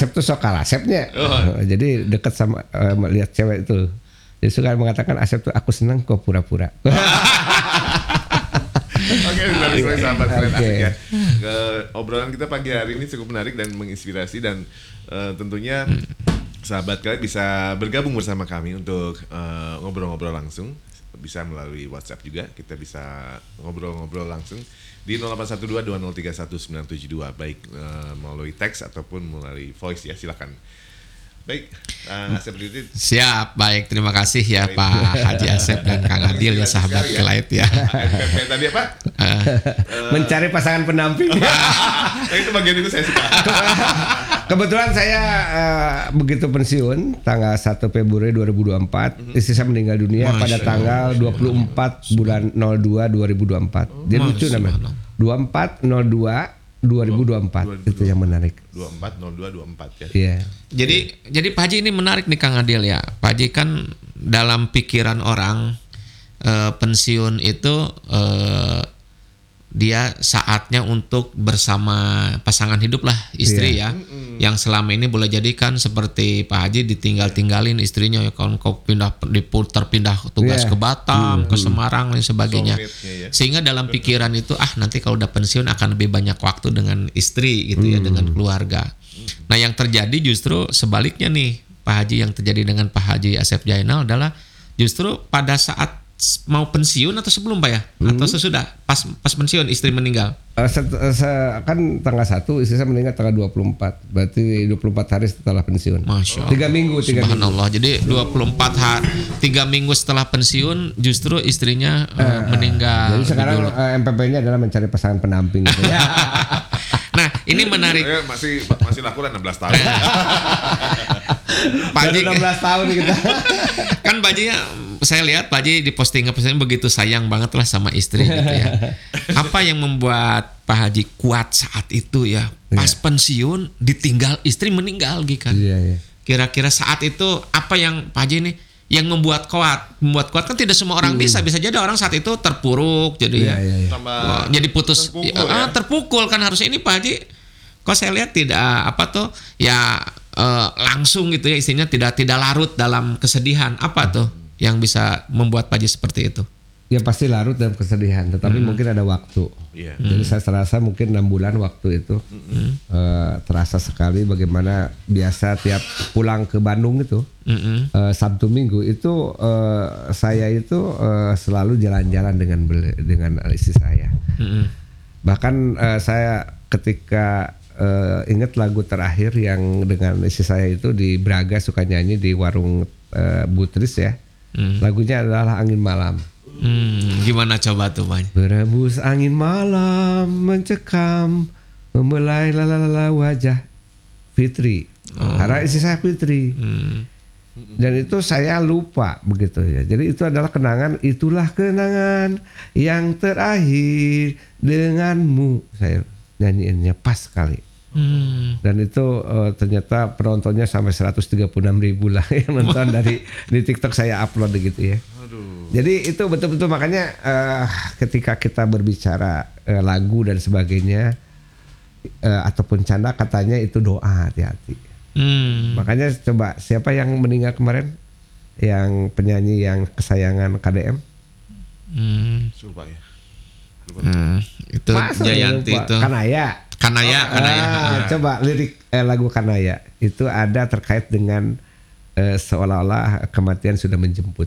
Asep tuh sok Asepnya. Jadi dekat sama melihat cewek itu. Jadi suka mengatakan Asep tuh aku senang kok pura-pura. Oke, dari sahabat kalian asik ya. Obrolan kita pagi hari ini cukup menarik dan menginspirasi dan tentunya sahabat kalian bisa bergabung bersama kami untuk ngobrol-ngobrol langsung. Bisa melalui WhatsApp juga, kita bisa ngobrol-ngobrol langsung di 0812-2031-972 baik melalui teks ataupun melalui voice ya, silakan. Baik, Asep Didit. Siap, baik, terima kasih ya Pak Haji Asep dan Kang Adil ya sahabat Kelait ya. Kayak tadi apa? Mencari pasangan pendamping. Nah, itu bagian itu saya suka. Kebetulan saya begitu pensiun tanggal 1 Februari 2024, istri saya meninggal dunia pada tanggal 24 bulan 02 2024. Jadi lucu namanya. 24 02 2024 itu yang menarik. 24 02 24 ya. Iya. Jadi Pak Haji ini menarik nih Kang Adil ya. Pak Haji kan dalam pikiran orang pensiun itu dia saatnya untuk bersama pasangan hidup lah, istri ya. Yang selama ini boleh jadikan seperti Pak Haji ditinggal-tinggalin istrinya ya, kalau kau pindah tugas ke Batam, ke Semarang dan sebagainya. Sehingga dalam pikiran itu nanti kalau udah pensiun akan lebih banyak waktu dengan istri gitu ya, dengan keluarga. Nah, yang terjadi justru sebaliknya nih Pak Haji, yang terjadi dengan Pak Haji Asep Jainal adalah justru pada saat mau pensiun atau sebelum Pak ya? Atau sesudah pas pensiun istri meninggal? Kan tanggal 1 istri saya meninggal tanggal 24. Berarti 24 hari setelah pensiun. Masya Allah. 3 minggu. Subhanallah. Jadi 24 hari 3 minggu setelah pensiun justru istrinya meninggal. Jadi sekarang MPP-nya adalah mencari pasangan pendamping gitu ya. Nah, ini menarik. Masih laku lah 16 tahun. Pak Haji 16 tahun kita. Kan Pak Haji, saya lihat Pak Haji di postingan begitu sayang banget lah sama istri gitu ya. Apa yang membuat Pak Haji kuat saat itu ya? Pas pensiun ditinggal istri meninggal gitu kan. Iya. Kira-kira saat itu apa yang Pak Haji ini yang membuat kuat? Membuat kuat kan tidak semua orang bisa jadi orang saat itu terpuruk jadi jadi putus terpukul kan harusnya ini Pak Haji. Kok saya lihat tidak langsung gitu ya, istrinya tidak larut dalam kesedihan. Apa tuh yang bisa membuat Pak Haji seperti itu? Ya pasti larut dalam kesedihan, tetapi mungkin ada waktu. Jadi saya terasa mungkin 6 bulan waktu itu terasa sekali bagaimana biasa tiap pulang ke Bandung itu Sabtu Minggu itu saya itu selalu jalan-jalan dengan istri saya. Bahkan saya ketika ingat lagu terakhir yang dengan istri saya itu di Braga suka nyanyi di warung Butris ya. Lagunya adalah Angin Malam. Gimana coba tuh Pak? Berembus angin malam mencekam membelai lalala wajah Fitri. Karena istri saya Fitri. Dan itu saya lupa begitu ya. Jadi itu adalah kenangan, itulah kenangan yang terakhir denganmu. Saya nyanyiinnya pas sekali. Dan itu ternyata penontonnya sampai 136.000 lah yang nonton di TikTok saya upload gitu ya. Jadi itu betul-betul makanya ketika kita berbicara lagu dan sebagainya ataupun canda katanya itu doa, hati-hati. Makanya coba siapa yang meninggal kemarin, yang penyanyi yang kesayangan KDM? Lupa ya. Itu Jayanti itu. Kanaya. Coba lirik lagu Kanaya itu ada terkait dengan seolah-olah kematian sudah menjemput.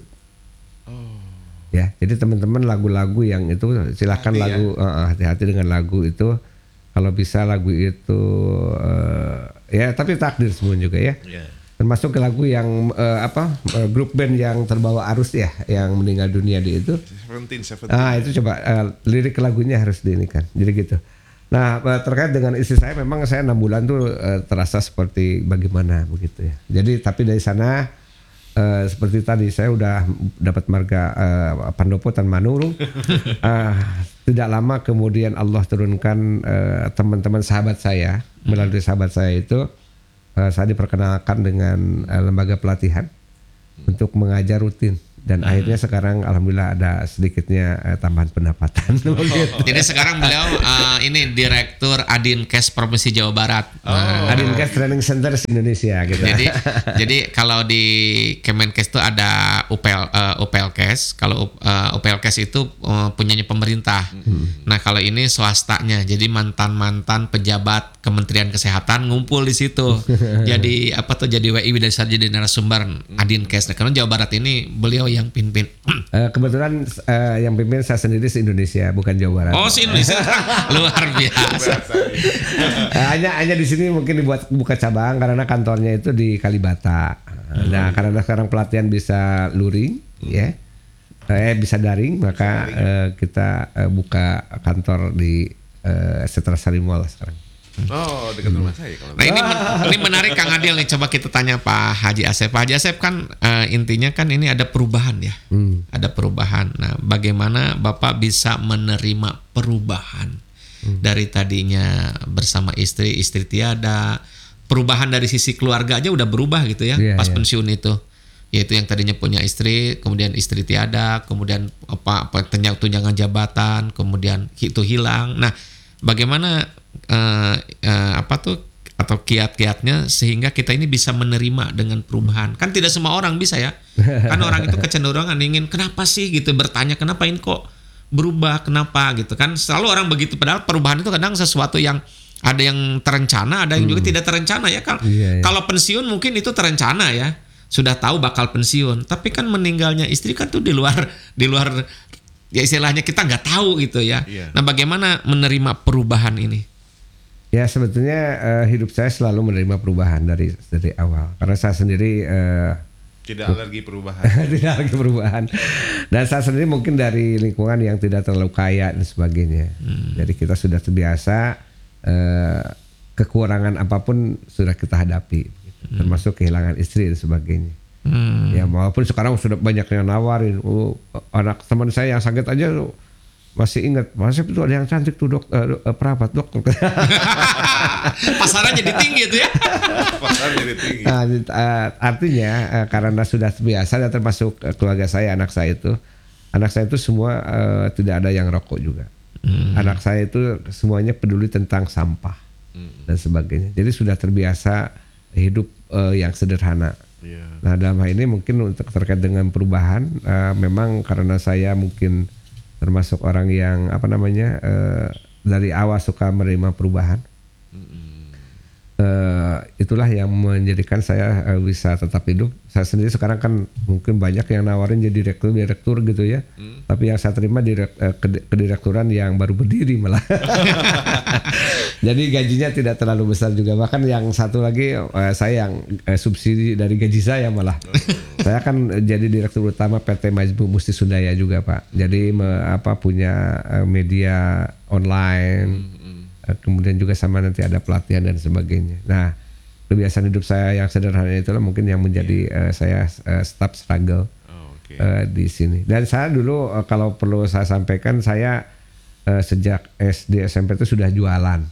Ya, jadi teman-teman lagu-lagu yang itu silahkan hati-hati dengan lagu itu. Kalau bisa lagu itu ya tapi takdir semua juga ya. Termasuk ke lagu yang grup band yang terbawa arus ya, yang meninggal dunia di itu. 17. Itu coba lirik lagunya harus diinikan. Jadi gitu. Nah, terkait dengan istri saya memang saya 6 bulan tuh terasa seperti bagaimana begitu ya. Jadi tapi dari sana seperti tadi saya udah dapat marga Pandopo Tan Manurung. Tidak lama kemudian Allah turunkan teman-teman sahabat saya, melalui sahabat saya itu saya diperkenalkan dengan lembaga pelatihan untuk mengajar rutin. Dan akhirnya sekarang alhamdulillah ada sedikitnya tambahan pendapatan. Jadi sekarang beliau ini Direktur Adinkes Provinsi Jawa Barat. Adinkes Training Center Indonesia gitu. Jadi kalau di Kemenkes itu ada UPLKes. Kalau UPLKes itu punyanya pemerintah. Nah kalau ini swastanya. Jadi mantan pejabat Kementerian Kesehatan ngumpul di situ. Jadi jadi WI bisa jadi narasumber Adinkes. Nah, karena Jawa Barat ini beliau yang pimpin. Kebetulan yang pimpin saya sendiri se-Indonesia, bukan Jawa Barat. Oh, se-Indonesia. Luar biasa. hanya di sini mungkin buka cabang karena kantornya itu di Kalibata. Nah, karena sekarang pelatihan bisa luring, ya, bisa daring, maka kita buka kantor di Setra Sari Mall sekarang. Oh, dekat rumah saya. Kalau nah ini menarik Kang Adil nih. Coba kita tanya Pak Haji Asep. Pak Haji Asep kan intinya kan ini ada perubahan ya. Ada perubahan. Nah, bagaimana Bapak bisa menerima perubahan dari tadinya bersama istri tiada, perubahan dari sisi keluarga aja udah berubah gitu ya, pas pensiun itu. Yaitu yang tadinya punya istri, kemudian istri tiada, kemudian tunjangan jabatan, kemudian itu hilang. Nah, bagaimana atau kiat-kiatnya sehingga kita ini bisa menerima dengan perubahan. Kan tidak semua orang bisa ya. Kan orang itu kecenderungan ingin kenapa sih gitu, bertanya kenapa ini kok berubah, kenapa gitu kan. Selalu orang begitu, padahal perubahan itu kadang sesuatu yang ada yang terencana, ada yang juga tidak terencana ya kan. Kalau pensiun mungkin itu terencana ya. Sudah tahu bakal pensiun, tapi kan meninggalnya istri kan tuh di luar ya istilahnya kita nggak tahu gitu ya. Nah, bagaimana menerima perubahan ini? Ya sebetulnya hidup saya selalu menerima perubahan dari awal karena saya sendiri tidak alergi perubahan. Tidak alergi perubahan. Dan saya sendiri mungkin dari lingkungan yang tidak terlalu kaya dan sebagainya. Jadi kita sudah terbiasa kekurangan apapun sudah kita hadapi, termasuk kehilangan istri dan sebagainya. Ya walaupun sekarang sudah banyak yang nawarin, anak teman saya yang sakit aja masih ingat, masih itu ada yang cantik tuh perawat dokter. Pasarnya jadi tinggi itu ya. Pasarnya jadi tinggi. Nah, artinya karena sudah terbiasa dan termasuk keluarga saya, anak saya itu semua tidak ada yang rokok juga. Anak saya itu semuanya peduli tentang sampah dan sebagainya. Jadi sudah terbiasa hidup yang sederhana. Nah dalam hal ini mungkin untuk terkait dengan perubahan, memang karena saya mungkin termasuk orang yang dari awal suka menerima perubahan. Itulah yang menjadikan saya bisa tetap hidup. Saya sendiri sekarang kan mungkin banyak yang nawarin jadi direktur gitu ya. Tapi yang saya terima kedirekturan yang baru berdiri malah. Jadi gajinya tidak terlalu besar juga. Bahkan yang satu lagi saya yang subsidi dari gaji saya malah. Saya kan jadi direktur utama PT Majmu Musti Sundaya juga Pak. Jadi punya media online. Kemudian juga sama nanti ada pelatihan dan sebagainya. Nah, kebiasaan hidup saya yang sederhana itulah mungkin yang menjadi saya stop struggle di sini. Dan saya dulu kalau perlu saya sampaikan, saya sejak SD SMP itu sudah jualan.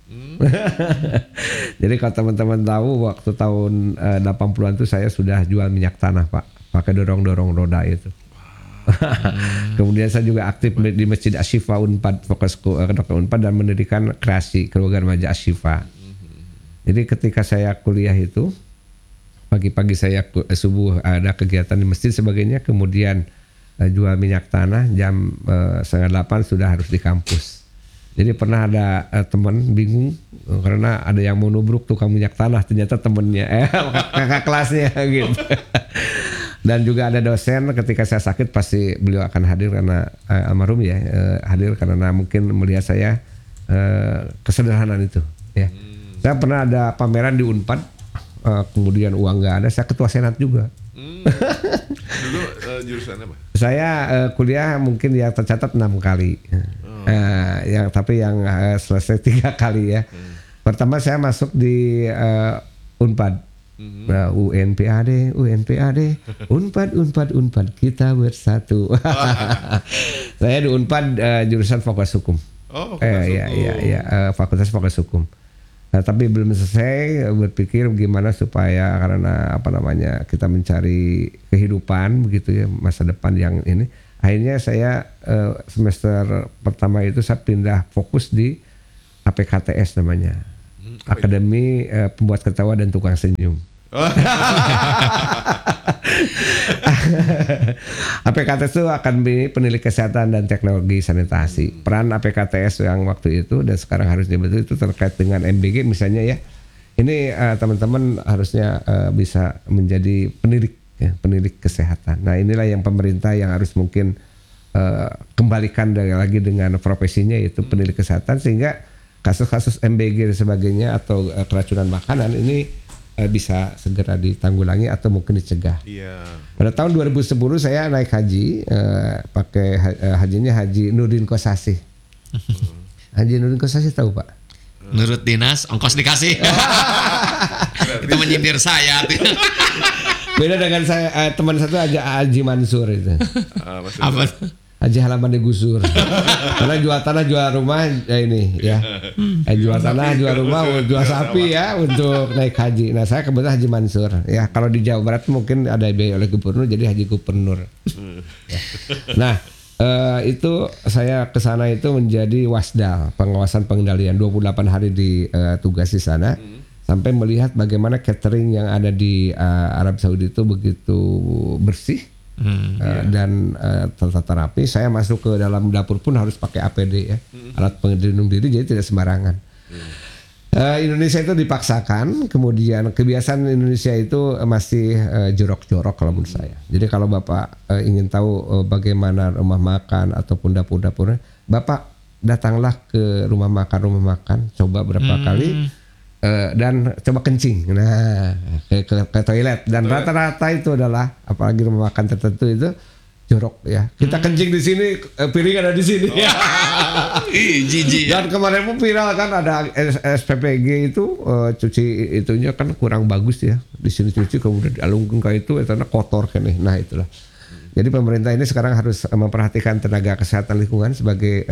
Jadi kalau teman-teman tahu waktu tahun 80-an itu saya sudah jual minyak tanah Pak, pakai dorong-dorong roda itu. Kemudian saya juga aktif di Masjid Ashifa Unpad, fokus ke Dokter Unpad dan mendirikan kreasi keluarga remaja Ashifa. Jadi ketika saya kuliah itu pagi-pagi saya subuh ada kegiatan di masjid sebagainya, kemudian jual minyak tanah, jam 7:30 sudah harus di kampus. Jadi pernah ada teman bingung karena ada yang mau nubruk tukang minyak tanah, ternyata temennya kakak kelasnya gitu. Dan juga ada dosen ketika saya sakit pasti beliau akan hadir karena almarhum ya, hadir karena mungkin melihat saya kesederhanaan itu ya. Saya pernah ada pameran di Unpad, kemudian uang nggak ada, saya ketua senat juga. Dulu jurusan apa? Saya kuliah mungkin yang tercatat 6 kali. Tapi yang selesai 3 kali ya. Pertama saya masuk di Unpad. Nah, UNPAD, Unpad kita bersatu. Saya di Unpad jurusan Fakultas Hukum. Oh, Fakultas Fakultas Hukum. Tapi belum selesai, berpikir gimana supaya karena kita mencari kehidupan begitu ya, masa depan yang ini. Akhirnya saya semester pertama itu saya pindah fokus di APKTS namanya. Akademi Pembuat Ketawa dan Tukang Senyum. APKTS itu Akademi Pendidik Kesehatan dan Teknologi Sanitasi. Peran APKTS yang waktu itu dan sekarang harusnya betul itu terkait dengan MBG misalnya ya. Ini teman-teman harusnya bisa menjadi pendidik kesehatan. Nah inilah yang pemerintah yang harus mungkin kembalikan lagi dengan profesinya, yaitu pendidik kesehatan, sehingga kasus-kasus MBG dan sebagainya atau keracunan makanan ini bisa segera ditanggulangi atau mungkin dicegah. Iya. Pada tahun 2010 saya naik haji, pakai hajinya Haji Nurdin Kosasih. Haji Nurdin Kosasih tahu Pak? Menurut dinas ongkos dikasih. Itu menyindir saya. Beda dengan saya, teman satu aja Haji Mansur itu. Apa? Haji halaman digusur. Karena jual tanah jual rumah ya ini ya. Jual tanah jual rumah jual sapi ya untuk naik haji. Nah saya kebetulan Haji Mansur ya. Kalau di Jawa Barat mungkin ada biaya oleh gubernur jadi Haji Gubernur. Ya. Nah itu saya ke sana itu menjadi wasdal, pengawasan pengendalian 28 hari di tugas di sana. Sampai melihat bagaimana catering yang ada di Arab Saudi itu begitu bersih. Dan tertata rapi. Saya masuk ke dalam dapur pun harus pakai APD ya, alat pelindung diri, jadi tidak sembarangan. Indonesia itu dipaksakan, kemudian kebiasaan Indonesia itu masih jorok-jorok kalau menurut saya. Jadi kalau Bapak ingin tahu bagaimana rumah makan ataupun dapur-dapurnya, Bapak datanglah ke rumah makan, coba berapa kali. Dan coba kencing, nah ke toilet, dan rata-rata itu adalah apalagi rumah makan tertentu itu jorok ya. Kita kencing di sini, piring ada di sini. Jijik. Dan kemarin pun viral kan ada SPPG itu cuci itunya kan kurang bagus ya. Di sini cuci kemudian dialungkan ke itu karena kotor kan nih. Nah itulah. Jadi pemerintah ini sekarang harus memperhatikan tenaga kesehatan lingkungan sebagai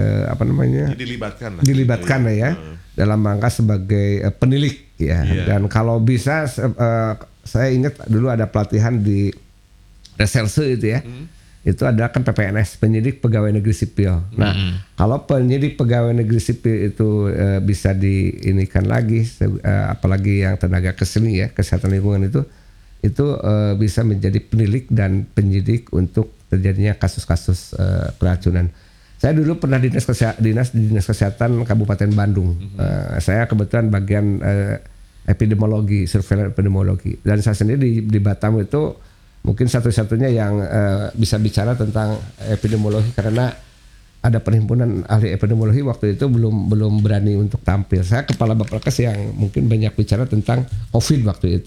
dilibatkan ya. Dalam rangka sebagai penilik ya. Dan kalau bisa saya ingat dulu ada pelatihan di reserse itu ya. Itu adalah kan PPNS, penyidik pegawai negeri sipil. Nah, kalau penyidik pegawai negeri sipil itu bisa diinikan lagi, apalagi yang tenaga kesehatan lingkungan itu bisa menjadi penilik dan penyidik untuk terjadinya kasus-kasus keracunan. Saya dulu pernah dinas kesehatan Kabupaten Bandung. Saya kebetulan bagian epidemiologi, surveillance epidemiologi. Dan saya sendiri di Batam itu mungkin satu-satunya yang bisa bicara tentang epidemiologi karena ada perhimpunan ahli epidemiologi waktu itu belum berani untuk tampil. Saya kepala Bapelkes yang mungkin banyak bicara tentang COVID waktu itu.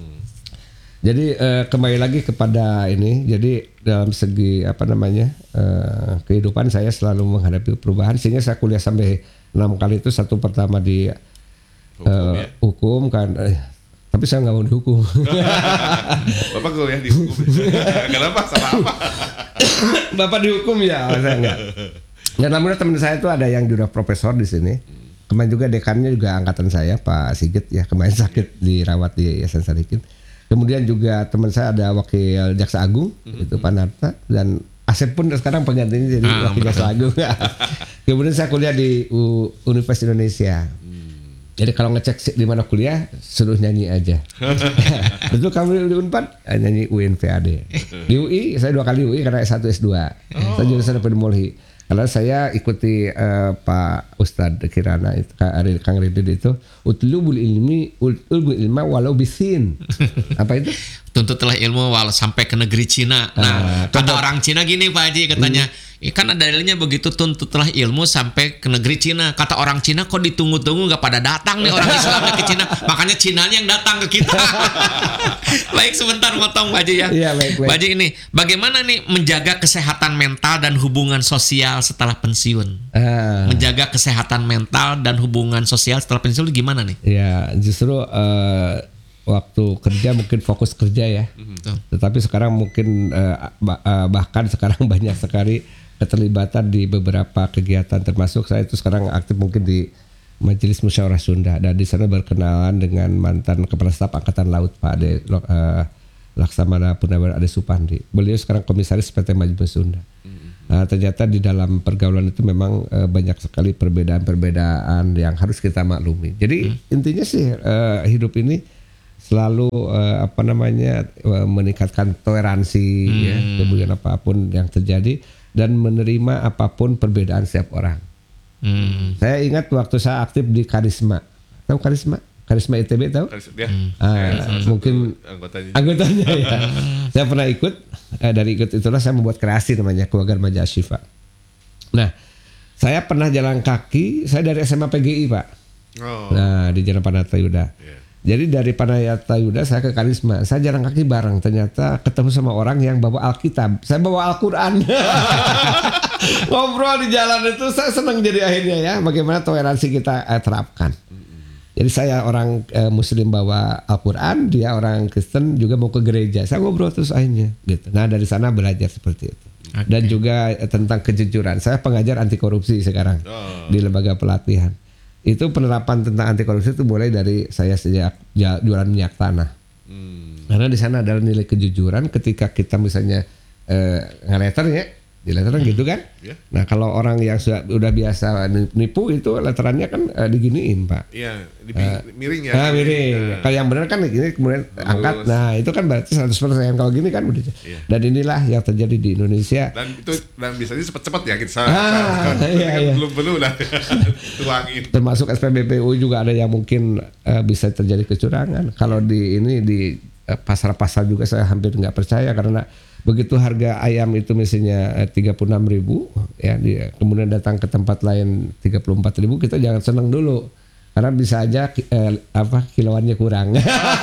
Jadi kembali lagi kepada ini. Jadi dalam segi kehidupan saya selalu menghadapi perubahan, sehingga saya kuliah sampai 6 kali itu. Satu pertama di hukum kan, tapi saya nggak mau dihukum. Bapak kuliah di hukum. Kenapa? Salah apa? Bapak dihukum ya, saya enggak. Dan namun teman saya itu ada yang juga profesor di sini. Kemarin juga dekannya juga angkatan saya, Pak Sigit ya, kemarin sakit dirawat di Yayasan Sadikin. Kemudian juga teman saya ada wakil Jaksa Agung, itu Pak Narta, dan Asep pun sekarang penggantinya jadi wakil Jaksa Agung. Kemudian saya kuliah di Universitas Indonesia. Jadi kalau ngecek di mana kuliah, suruh nyanyi aja. Betul kamu di Unpad? Nyanyi UNPAD. Di UI, saya 2 kali UI karena S1 S2. Saya jurusan epidemiologi. Karena saya ikuti Pak Ustadz Kirana itu, Kang Ridin itu, utlubul ilma walau bisin. Apa itu? Tuntutlah ilmu walau sampai ke negeri Cina. Nah, kata orang Cina gini Pak Haji katanya, kan ada dalilnya begitu, tuntutlah ilmu sampai ke negeri Cina. Kata orang Cina kok ditunggu-tunggu nggak pada datang nih orang Islamnya ke Cina, makanya Cinanya yang datang ke kita. Baik, sebentar motong Pak Haji ya. Iya, baik. Pak Haji, ini bagaimana nih menjaga kesehatan mental dan hubungan sosial setelah pensiun? Menjaga kesehatan mental dan hubungan sosial setelah pensiun gimana nih? Ya justru waktu kerja mungkin fokus kerja ya. Tetapi sekarang mungkin bahkan sekarang banyak sekali keterlibatan di beberapa kegiatan, termasuk saya itu sekarang aktif mungkin di Majelis Musyawarah Sunda, dan di sana berkenalan dengan mantan Kepala Staf Angkatan Laut Pak Ade Laksamana Purnawirawan Ade Supandi. Beliau sekarang komisaris PT Majelis Sunda. Nah, ternyata di dalam pergaulan itu memang banyak sekali perbedaan-perbedaan yang harus kita maklumi. Jadi intinya sih hidup ini selalu meningkatkan toleransi ya, kemudian apapun yang terjadi dan menerima apapun perbedaan setiap orang. Saya ingat waktu saya aktif di Karisma. Tahu Karisma? Karisma ITB tahu? Ya, mungkin anggotanya ya. Saya pernah ikut, dari ikut itulah saya membuat kreasi namanya Keluarga Remaja Asyifa. Nah, saya pernah jalan kaki, saya dari SMA PGI Pak. Nah, di Jalan Panatayuda. Jadi dari Panatayuda saya ke Karisma, saya jalan kaki bareng, ternyata ketemu sama orang yang bawa Alkitab, saya bawa Al-Quran. Ngobrol di jalan itu saya senang jadi akhirnya ya, bagaimana toleransi kita terapkan. Jadi saya orang Muslim bawa Al-Quran, dia orang Kristen juga mau ke gereja. Saya ngobrol terus akhirnya gitu. Nah dari sana belajar seperti itu. Okay. Dan juga tentang kejujuran. Saya pengajar anti korupsi sekarang di lembaga pelatihan. Itu penerapan tentang anti korupsi itu mulai dari saya sejak jualan minyak tanah. Karena di sana adalah nilai kejujuran ketika kita misalnya nge-letternya. Di letteran gitu kan. Nah kalau orang yang sudah biasa nipu itu letterannya kan diginiin Pak. Iya, miring ya. Miring. Kalau yang benar kan gini kemudian angkat. Nah itu kan berarti 100%. Kalau gini kan udah. Dan inilah yang terjadi di Indonesia. Dan biasanya cepat-cepat ya kita. Belum lah tuangin. Termasuk SPBPU juga ada yang mungkin bisa terjadi kecurangan. Kalau di pasar-pasar juga saya hampir nggak percaya karena begitu harga ayam itu misalnya 36.000 ya, kemudian datang ke tempat lain 34.000, kita jangan senang dulu karena bisa aja kiloannya kurang.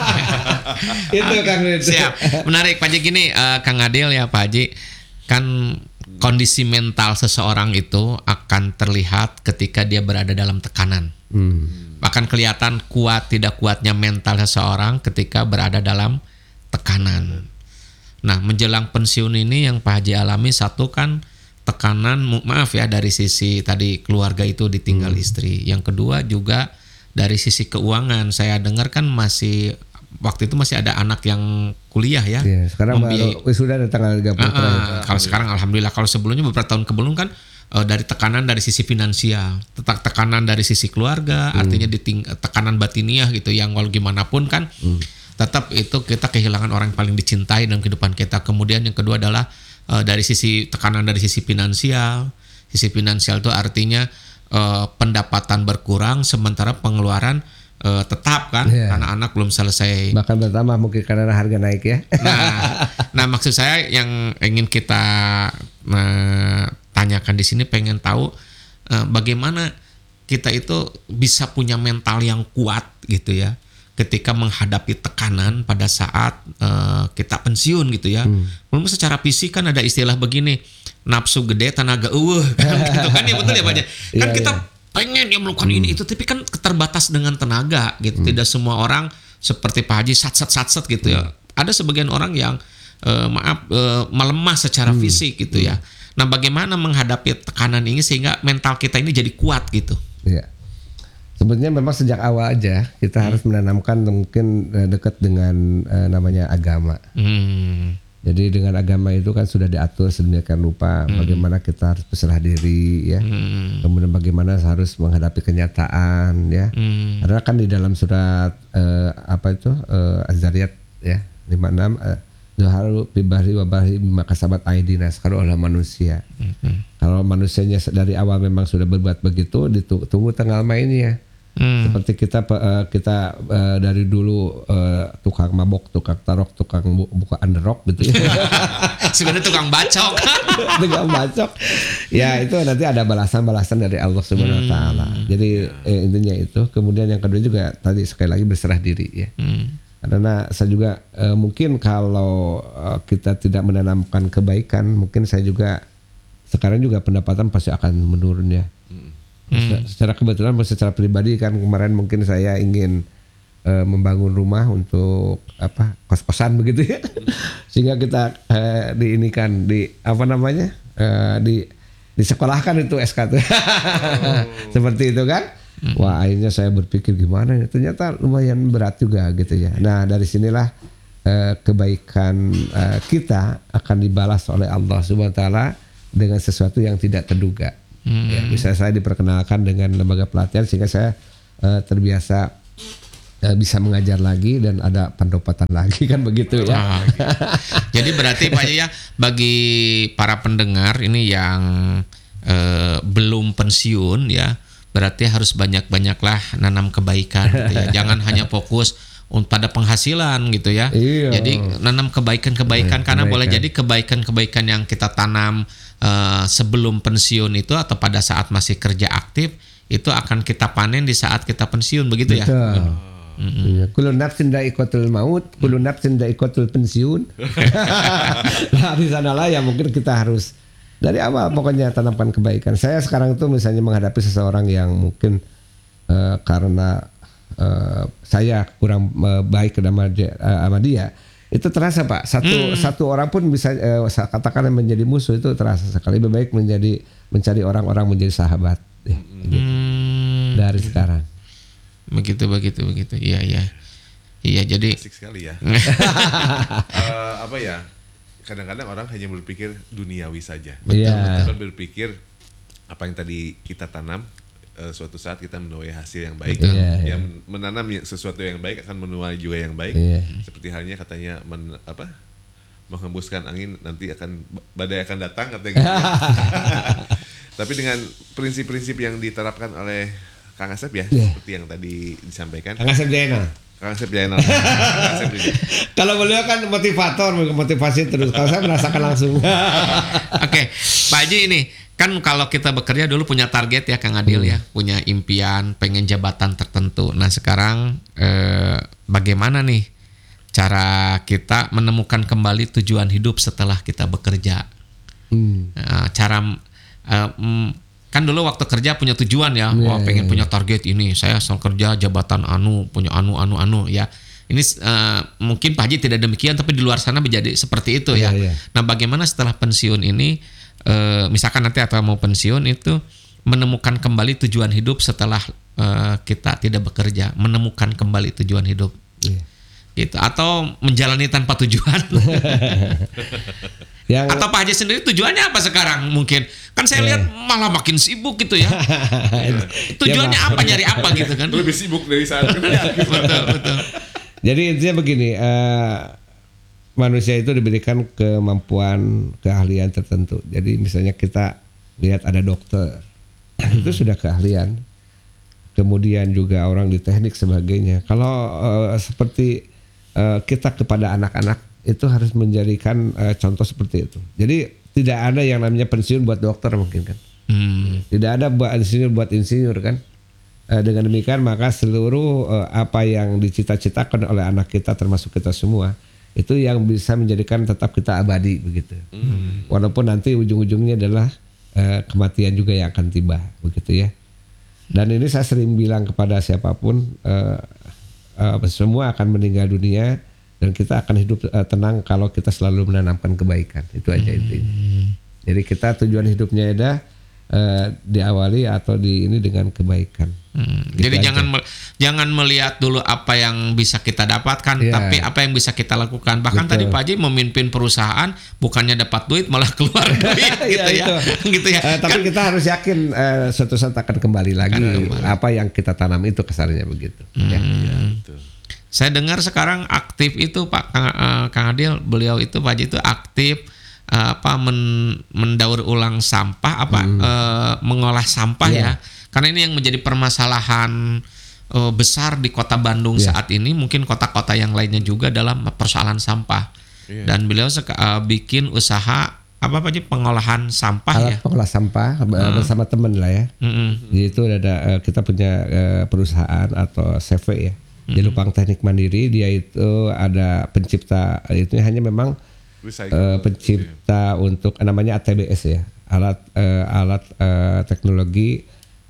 Itu kan. Siap, menarik Pak Haji. Gini Kang Adil ya Pak Haji, kan kondisi mental seseorang itu akan terlihat ketika dia berada dalam tekanan. Bahkan kelihatan kuat tidak kuatnya mental seseorang ketika berada dalam tekanan. Nah, menjelang pensiun ini yang Pak Haji alami, satu kan tekanan, maaf ya, dari sisi tadi keluarga itu ditinggal istri. Yang kedua juga dari sisi keuangan. Saya dengar kan waktu itu masih ada anak yang kuliah ya. Sekarang sudah ada tanggal 30. Kalau sekarang alhamdulillah, kalau sebelumnya beberapa tahun sebelum kan dari tekanan dari sisi finansial, tekanan dari sisi keluarga, artinya tekanan batiniah gitu, yang walau gimana pun kan tetap itu kita kehilangan orang yang paling dicintai dalam kehidupan kita. Kemudian yang kedua adalah dari sisi tekanan dari sisi finansial. Sisi finansial itu artinya pendapatan berkurang sementara pengeluaran tetap kan, karena anak belum selesai. Bahkan bertambah mungkin karena harga naik ya. Nah maksud saya yang ingin kita tanyakan di sini, pengen tahu bagaimana kita itu bisa punya mental yang kuat gitu ya, ketika menghadapi tekanan pada saat kita pensiun gitu ya. Memang secara fisik kan ada istilah begini, nafsu gede tenaga kan gitu kan ya, betul ya Pak Haji? Kan kita pengen ya melakukan ini itu, tapi kan keterbatas dengan tenaga gitu. Tidak semua orang seperti Pak Haji satset gitu ya. Ada sebagian orang yang melemah secara fisik gitu ya. Nah, bagaimana menghadapi tekanan ini sehingga mental kita ini jadi kuat gitu? Iya. Sebenarnya memang sejak awal aja kita harus menanamkan mungkin dekat dengan namanya agama. Jadi dengan agama itu kan sudah diatur sedemikian rupa bagaimana kita harus berserah diri ya. Kemudian bagaimana harus menghadapi kenyataan ya. Karena kan di dalam surat Az-Zariyat ya 56 Zuharu bibahri wabahri maka sahabat aidina, kalau oleh manusia. Kalau manusianya dari awal memang sudah berbuat begitu, ditunggu tanggal mainnya. Seperti kita dari dulu tukang mabok, tukang tarok, tukang buka underrock gitu ya. Sebenarnya tukang bacok. Tukang bacok. Ya itu nanti ada balasan-balasan dari Allah Subhanahu Wa Taala. Jadi intinya itu. Kemudian yang kedua juga tadi sekali lagi berserah diri ya. Karena saya juga mungkin kalau kita tidak menanamkan kebaikan, mungkin saya juga sekarang juga pendapatan pasti akan menurun ya. Secara kebetulan, secara pribadi kan kemarin mungkin saya ingin membangun rumah untuk kos-kosan begitu ya, sehingga kita disekolahkan itu SK tuh. Seperti itu kan. Wah, akhirnya saya berpikir gimana ya. Ternyata lumayan berat juga gitu ya. Nah, dari sinilah kebaikan kita akan dibalas oleh Allah Subhanahu wa taala dengan sesuatu yang tidak terduga. Ya, misalnya saya diperkenalkan dengan lembaga pelatihan sehingga saya terbiasa bisa mengajar lagi dan ada pendapatan lagi kan begitu ya. Jadi berarti Pak ya bagi para pendengar ini yang belum pensiun ya, berarti harus banyak-banyaklah nanam kebaikan gitu ya. Jangan hanya fokus pada penghasilan gitu ya. Iya. Jadi nanam kebaikan-kebaikan karena boleh jadi kebaikan-kebaikan yang kita tanam sebelum pensiun itu atau pada saat masih kerja aktif itu akan kita panen di saat kita pensiun begitu ya. Kullu nafsin dha'iqatul maut, kullu nafsin dha'iqatul pensiun. Nah, di sanalah ya mungkin kita harus dari awal pokoknya tanamkan kebaikan. Saya sekarang itu misalnya menghadapi seseorang yang mungkin karena saya kurang baik sama dia, itu terasa Pak. Satu orang pun bisa katakan menjadi musuh itu terasa sekali. Lebih baik mencari orang-orang menjadi sahabat. Gitu. Dari sekarang. Begitu. Iya jadi asik sekali ya. Apa ya? Kadang-kadang orang hanya berpikir duniawi saja. Betul. Berpikir apa yang tadi kita tanam suatu saat kita menuai hasil yang baik. Yang menanam sesuatu yang baik akan menuai juga yang baik. Seperti halnya katanya menghembuskan angin nanti akan badai akan datang katanya gitu. Tapi dengan prinsip-prinsip yang diterapkan oleh Kang Asep ya, seperti yang tadi disampaikan. Kang Asep Jainal. Kalau beliau kan motivator, motivasi terus. Kalau saya merasakan langsung. Oke, Pak Haji ini kan kalau kita bekerja dulu punya target ya Kang Adil ya, punya impian, pengen jabatan tertentu. Nah sekarang bagaimana nih cara kita menemukan kembali tujuan hidup setelah kita bekerja? Kan dulu waktu kerja punya tujuan ya, pengen punya target ini, saya soal kerja jabatan punya ya. Ini mungkin Pak Haji tidak demikian, tapi di luar sana menjadi seperti itu ya. Nah bagaimana setelah pensiun ini, misalkan nanti atau mau pensiun itu menemukan kembali tujuan hidup setelah kita tidak bekerja, menemukan kembali tujuan hidup. Gitu, atau menjalani tanpa tujuan. Atau Pak Haji sendiri tujuannya apa sekarang mungkin? Kan saya lihat malah makin sibuk gitu ya. Tujuannya apa, nyari apa gitu kan? Lebih sibuk dari saat kerja. Betul. Jadi intinya begini, manusia itu diberikan kemampuan, keahlian tertentu. Jadi misalnya kita lihat ada dokter, itu sudah keahlian. Kemudian juga orang di teknik sebagainya. Kalau seperti kita kepada anak-anak itu harus menjadikan contoh seperti itu. Jadi tidak ada yang namanya pensiun buat dokter mungkin kan. Tidak ada buat insinyur kan. Dengan demikian maka seluruh apa yang dicita-citakan oleh anak kita termasuk kita semua itu yang bisa menjadikan tetap kita abadi begitu. Walaupun nanti ujung-ujungnya adalah kematian juga yang akan tiba begitu ya. Dan ini saya sering bilang kepada siapapun, semua akan meninggal dunia dan kita akan hidup tenang kalau kita selalu menanamkan kebaikan. Itu aja intinya. Jadi kita tujuan hidupnya ada diawali atau ini dengan kebaikan. Gitu. Jadi jangan melihat dulu apa yang bisa kita dapatkan, tapi apa yang bisa kita lakukan. Bahkan tadi Pak Haji memimpin perusahaan bukannya dapat duit malah keluar duit gitu ya. Gitu ya. Tapi kita harus yakin suatu saat akan kembali lagi apa yang kita tanam itu kesannya begitu. Saya dengar sekarang aktif itu Pak Kang Adil, beliau itu Pak Haji itu aktif mendaur ulang sampah mengolah sampah ya. Karena ini yang menjadi permasalahan besar di Kota Bandung saat ini, mungkin kota-kota yang lainnya juga dalam persoalan sampah. Dan beliau bikin usaha pengolahan sampah pengolah sampah bersama teman lah ya. Jadi itu ada kita punya perusahaan atau CV ya. Jelupang Teknik Mandiri, dia itu ada pencipta, itu hanya memang pencipta untuk namanya ATBS ya, alat teknologi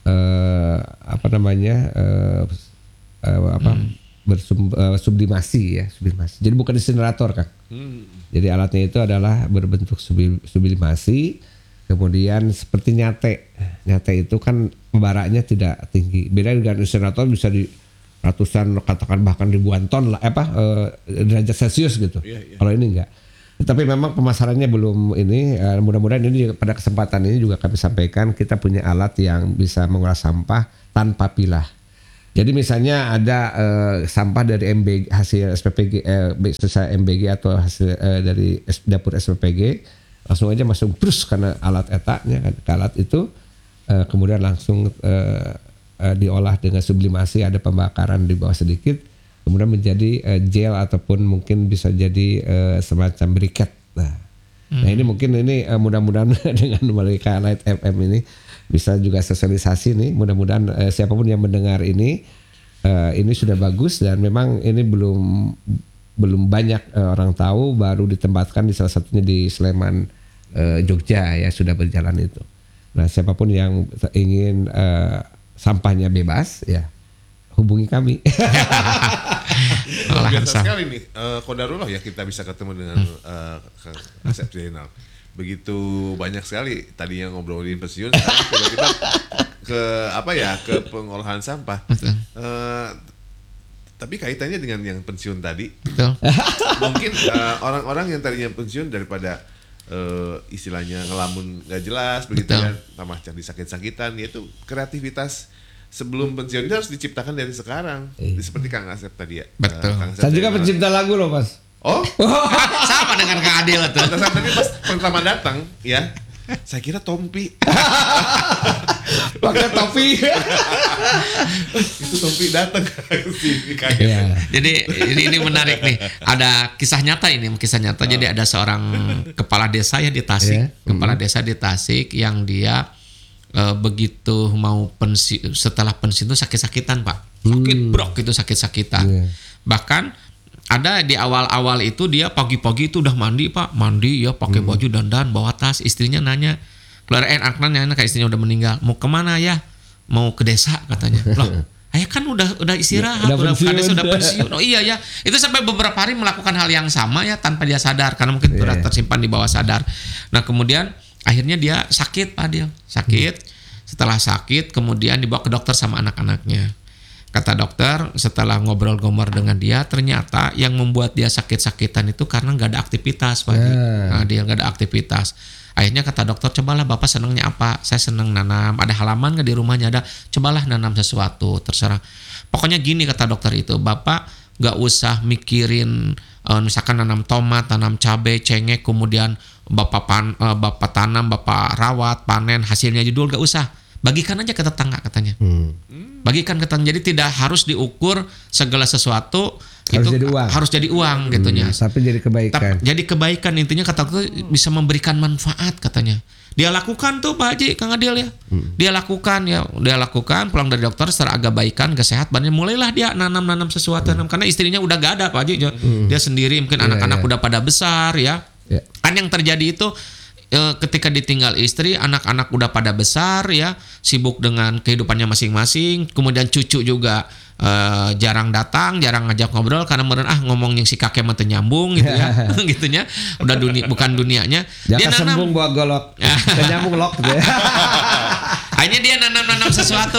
sublimasi ya, sublimasi. Jadi bukan insinerator kan. Jadi alatnya itu adalah berbentuk sublimasi Kemudian seperti nyate itu kan baraknya tidak tinggi. Beda dengan insinerator bisa di ratusan, katakan bahkan ribuan ton lah, derajat Celcius gitu. Kalau ini enggak. Tapi memang pemasarannya belum ini. Mudah-mudahan ini pada kesempatan ini juga kami sampaikan kita punya alat yang bisa mengolah sampah tanpa pilah. Jadi misalnya ada sampah dari MBG, hasil SPPG, MBG atau hasil dari dapur SPPG, langsung aja masuk terus karena alat etaknya kan, alat itu kemudian langsung diolah dengan sublimasi, ada pembakaran di bawah sedikit, kemudian menjadi gel ataupun mungkin bisa jadi semacam briket. Nah ini mungkin ini mudah-mudahan dengan melalui Light FM ini bisa juga sosialisasi nih, mudah-mudahan siapapun yang mendengar ini sudah bagus dan memang ini belum banyak orang tahu, baru ditempatkan di salah satunya di Sleman, Jogja ya, sudah berjalan itu. Nah siapapun yang ingin sampahnya bebas ya hubungi kami. Biasa sekali nih, kodarullah ya kita bisa ketemu dengan Kang Asep Zainal. Begitu banyak sekali tadinya ngobrolin pensiun, tiba-tiba ke pengolahan sampah. Tapi kaitannya dengan yang pensiun tadi, mungkin orang-orang yang tadinya pensiun daripada istilahnya ngelamun gak jelas begitu kan, tambah cari sakit-sakitan, yaitu kreativitas sebelum pensiun itu harus diciptakan dari sekarang. Seperti Kang Asep tadi ya. Betul. Saya juga pencipta lagu loh Mas. Oh, sama dengan Kang Adil tuh. Tapi pas pertama datang ya, saya kira Tompi. Pakai topi. Itu Tompi datang ke sini kaget. Ya. Jadi ini menarik nih. Ada kisah nyata ini, Jadi ada seorang kepala desa ya di Tasik, kepala desa di Tasik yang dia begitu mau pensiun, setelah pensiun itu sakit-sakitan Pak. Sakit brok itu sakit-sakitan. Bahkan ada di awal-awal itu dia pagi-pagi itu udah mandi Pak, mandi ya pakai baju dandan, bawa tas. Istrinya nanya, keluar anaknya nanya, kayak istrinya udah meninggal, mau kemana ya? Mau ke desa katanya. Loh, ayah kan udah istirahat, udah pensiun. Oh iya ya, itu sampai beberapa hari melakukan hal yang sama ya tanpa dia sadar karena mungkin sudah tersimpan di bawah sadar. Nah kemudian akhirnya dia sakit Pak Adil, sakit. Setelah sakit kemudian dibawa ke dokter sama anak-anaknya. Kata dokter setelah ngobrol-ngobrol dengan dia, ternyata yang membuat dia sakit-sakitan itu karena nggak ada aktivitas Pak. Nah, dia nggak ada aktivitas. Akhirnya kata dokter, cobalah Bapak senangnya apa? Saya senang nanam. Ada halaman nggak di rumahnya? Ada. Cobalah nanam sesuatu, terserah. Pokoknya gini kata dokter itu, Bapak nggak usah mikirin misalkan nanam tomat, tanam cabai, cengkeh, kemudian Bapak tanam, Bapak rawat, panen, hasilnya judul, nggak usah. Bagikan aja ke tetangga katanya. Bagikan ke tetangga. Jadi tidak harus diukur segala sesuatu harus jadi uang gitunya. Tapi jadi kebaikan. Jadi kebaikan intinya kata dokter bisa memberikan manfaat katanya. Dia lakukan tuh Pak Haji, Kang Adil ya. Dia lakukan pulang dari dokter setelah agak baikan, kesehatan, mulailah dia nanam sesuatu karena istrinya udah gak ada Pak Haji. Dia sendiri, mungkin anak-anak udah pada besar ya. Kan yang terjadi itu ketika ditinggal istri, anak-anak udah pada besar ya, sibuk dengan kehidupannya masing-masing, kemudian cucu juga jarang datang, jarang ngajak ngobrol karena ngomong yang si kakek mah teu nyambung gitu ya. Gitunya. Udah bukan dunianya. Dia nanam sembung buat golok. Nyambung lok gitu ya. Akhirnya dia nanam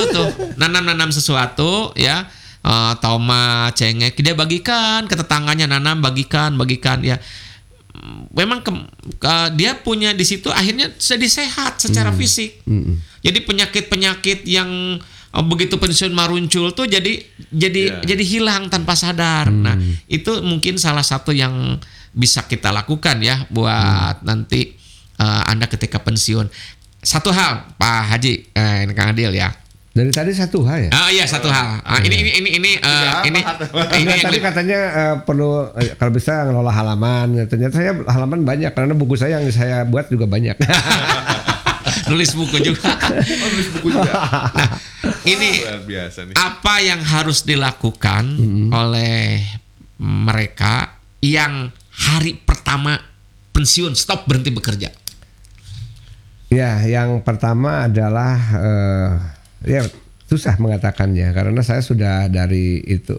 sesuatu ya. Tomat, cengkeh, dia bagikan ke tetangganya, bagikan ya. Memang dia punya di situ akhirnya jadi sehat secara fisik. Jadi penyakit-penyakit yang begitu pensiun maruncul tuh jadi hilang tanpa sadar. Nah, itu mungkin salah satu yang bisa kita lakukan ya buat nanti Anda ketika pensiun. Satu hal Pak Haji, ini Kang Adil ya. Dari tadi satu hal ya? Iya satu hal. Ini tadi katanya perlu kalau bisa ngelola halaman. Ternyata saya halaman banyak karena buku saya yang saya buat juga banyak. Nulis buku juga. Nah, ini biasa nih. Apa yang harus dilakukan oleh mereka yang hari pertama pensiun stop berhenti bekerja? Ya, yang pertama adalah ya susah mengatakannya karena saya sudah dari itu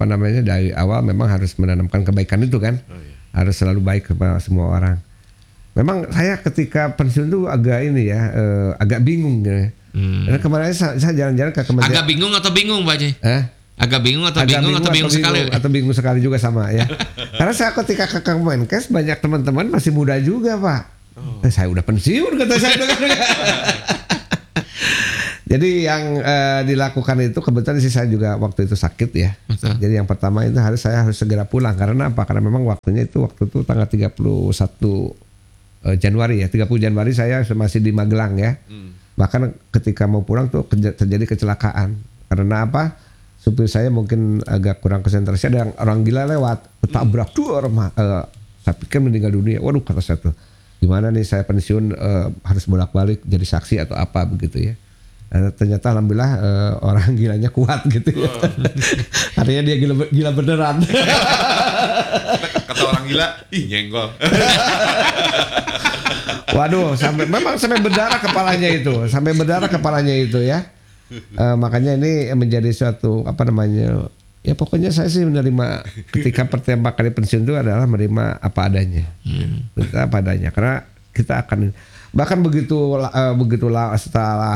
dari awal memang harus menanamkan kebaikan itu kan. Harus selalu baik kepada semua orang. Memang saya ketika pensiun tuh agak ini ya, agak bingung ya. Karena kemarin saya jalan-jalan ke kementerian. Agak bingung atau bingung Pak Haji? Agak bingung atau Agak bingung atau bingung sekali? Atau bingung sekali juga sama ya. Karena saya ketika ke Kemenkes banyak teman-teman masih muda juga Pak. Saya udah pensiun kata saya. Jadi yang dilakukan itu kebetulan sih saya juga waktu itu sakit ya. Betul. Jadi yang pertama itu saya harus segera pulang karena apa? Karena memang waktu itu tanggal 31 Januari ya. 30 Januari saya masih di Magelang ya. Bahkan ketika mau pulang tuh terjadi kecelakaan. Karena apa? Supir saya mungkin agak kurang konsentrasi, ada orang gila lewat, ketabrak saya pikir meninggal dunia. Waduh kata saya tuh, gimana nih saya pensiun harus bolak-balik jadi saksi atau apa begitu ya. Ternyata alhamdulillah orang gilanya kuat gitu ya. Artinya dia gila beneran. Kata orang gila, ih nyenggol. Waduh, sampai berdarah kepalanya itu ya. Makanya ini menjadi suatu ya pokoknya saya sih menerima ketika pertama kali pensiun itu adalah menerima apa adanya. Kita apa adanya karena kita akan bahkan begitulah setelah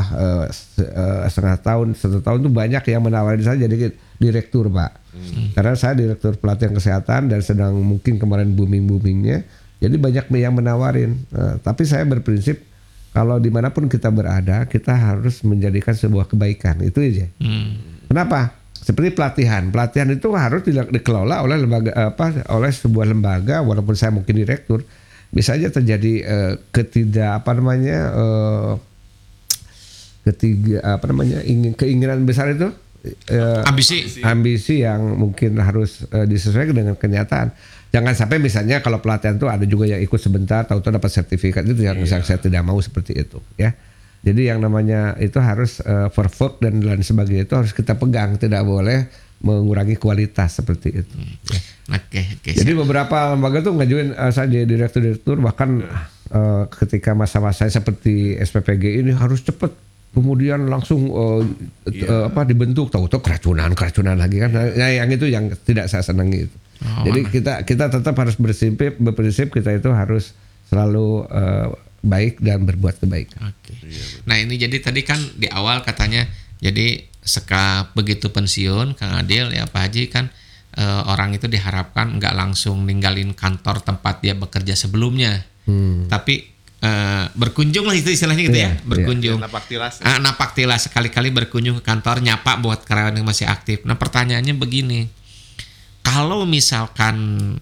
satu tahun itu banyak yang menawarkan saya jadi direktur Pak. Karena saya direktur pelatihan kesehatan dan sedang mungkin kemarin boomingnya, jadi banyak yang menawarin. Tapi saya berprinsip kalau dimanapun kita berada kita harus menjadikan sebuah kebaikan itu aja. Kenapa? Seperti pelatihan itu harus dikelola oleh oleh sebuah lembaga walaupun saya mungkin direktur. Bisa aja terjadi keinginan besar itu ambisi yang mungkin harus disesuaikan dengan kenyataan. Jangan sampai misalnya kalau pelatihan itu ada juga yang ikut sebentar tahu-tahu dapat sertifikat itu yang saya tidak mau seperti itu ya. Jadi yang namanya itu harus perfect dan lain sebagainya itu harus kita pegang, tidak boleh mengurangi kualitas seperti itu. Oke. Jadi beberapa lembaga tuh ngajuin saya jadi direktur bahkan ketika masa-masa seperti SPPG ini harus cepat, kemudian langsung dibentuk, tahu-tahu keracunan lagi kan. Nah, yang itu yang tidak saya senangi itu. Jadi kita tetap harus berprinsip kita itu harus selalu baik dan berbuat kebaikan. Oke. Nah ini jadi tadi kan di awal katanya jadi begitu pensiun Kang Adil ya Pak Haji kan orang itu diharapkan nggak langsung ninggalin kantor tempat dia bekerja sebelumnya, tapi berkunjung lah itu istilahnya gitu ya, berkunjung. Napak tilas sekali-kali berkunjung ke kantor nyapa buat karyawan yang masih aktif. Nah pertanyaannya begini, kalau misalkan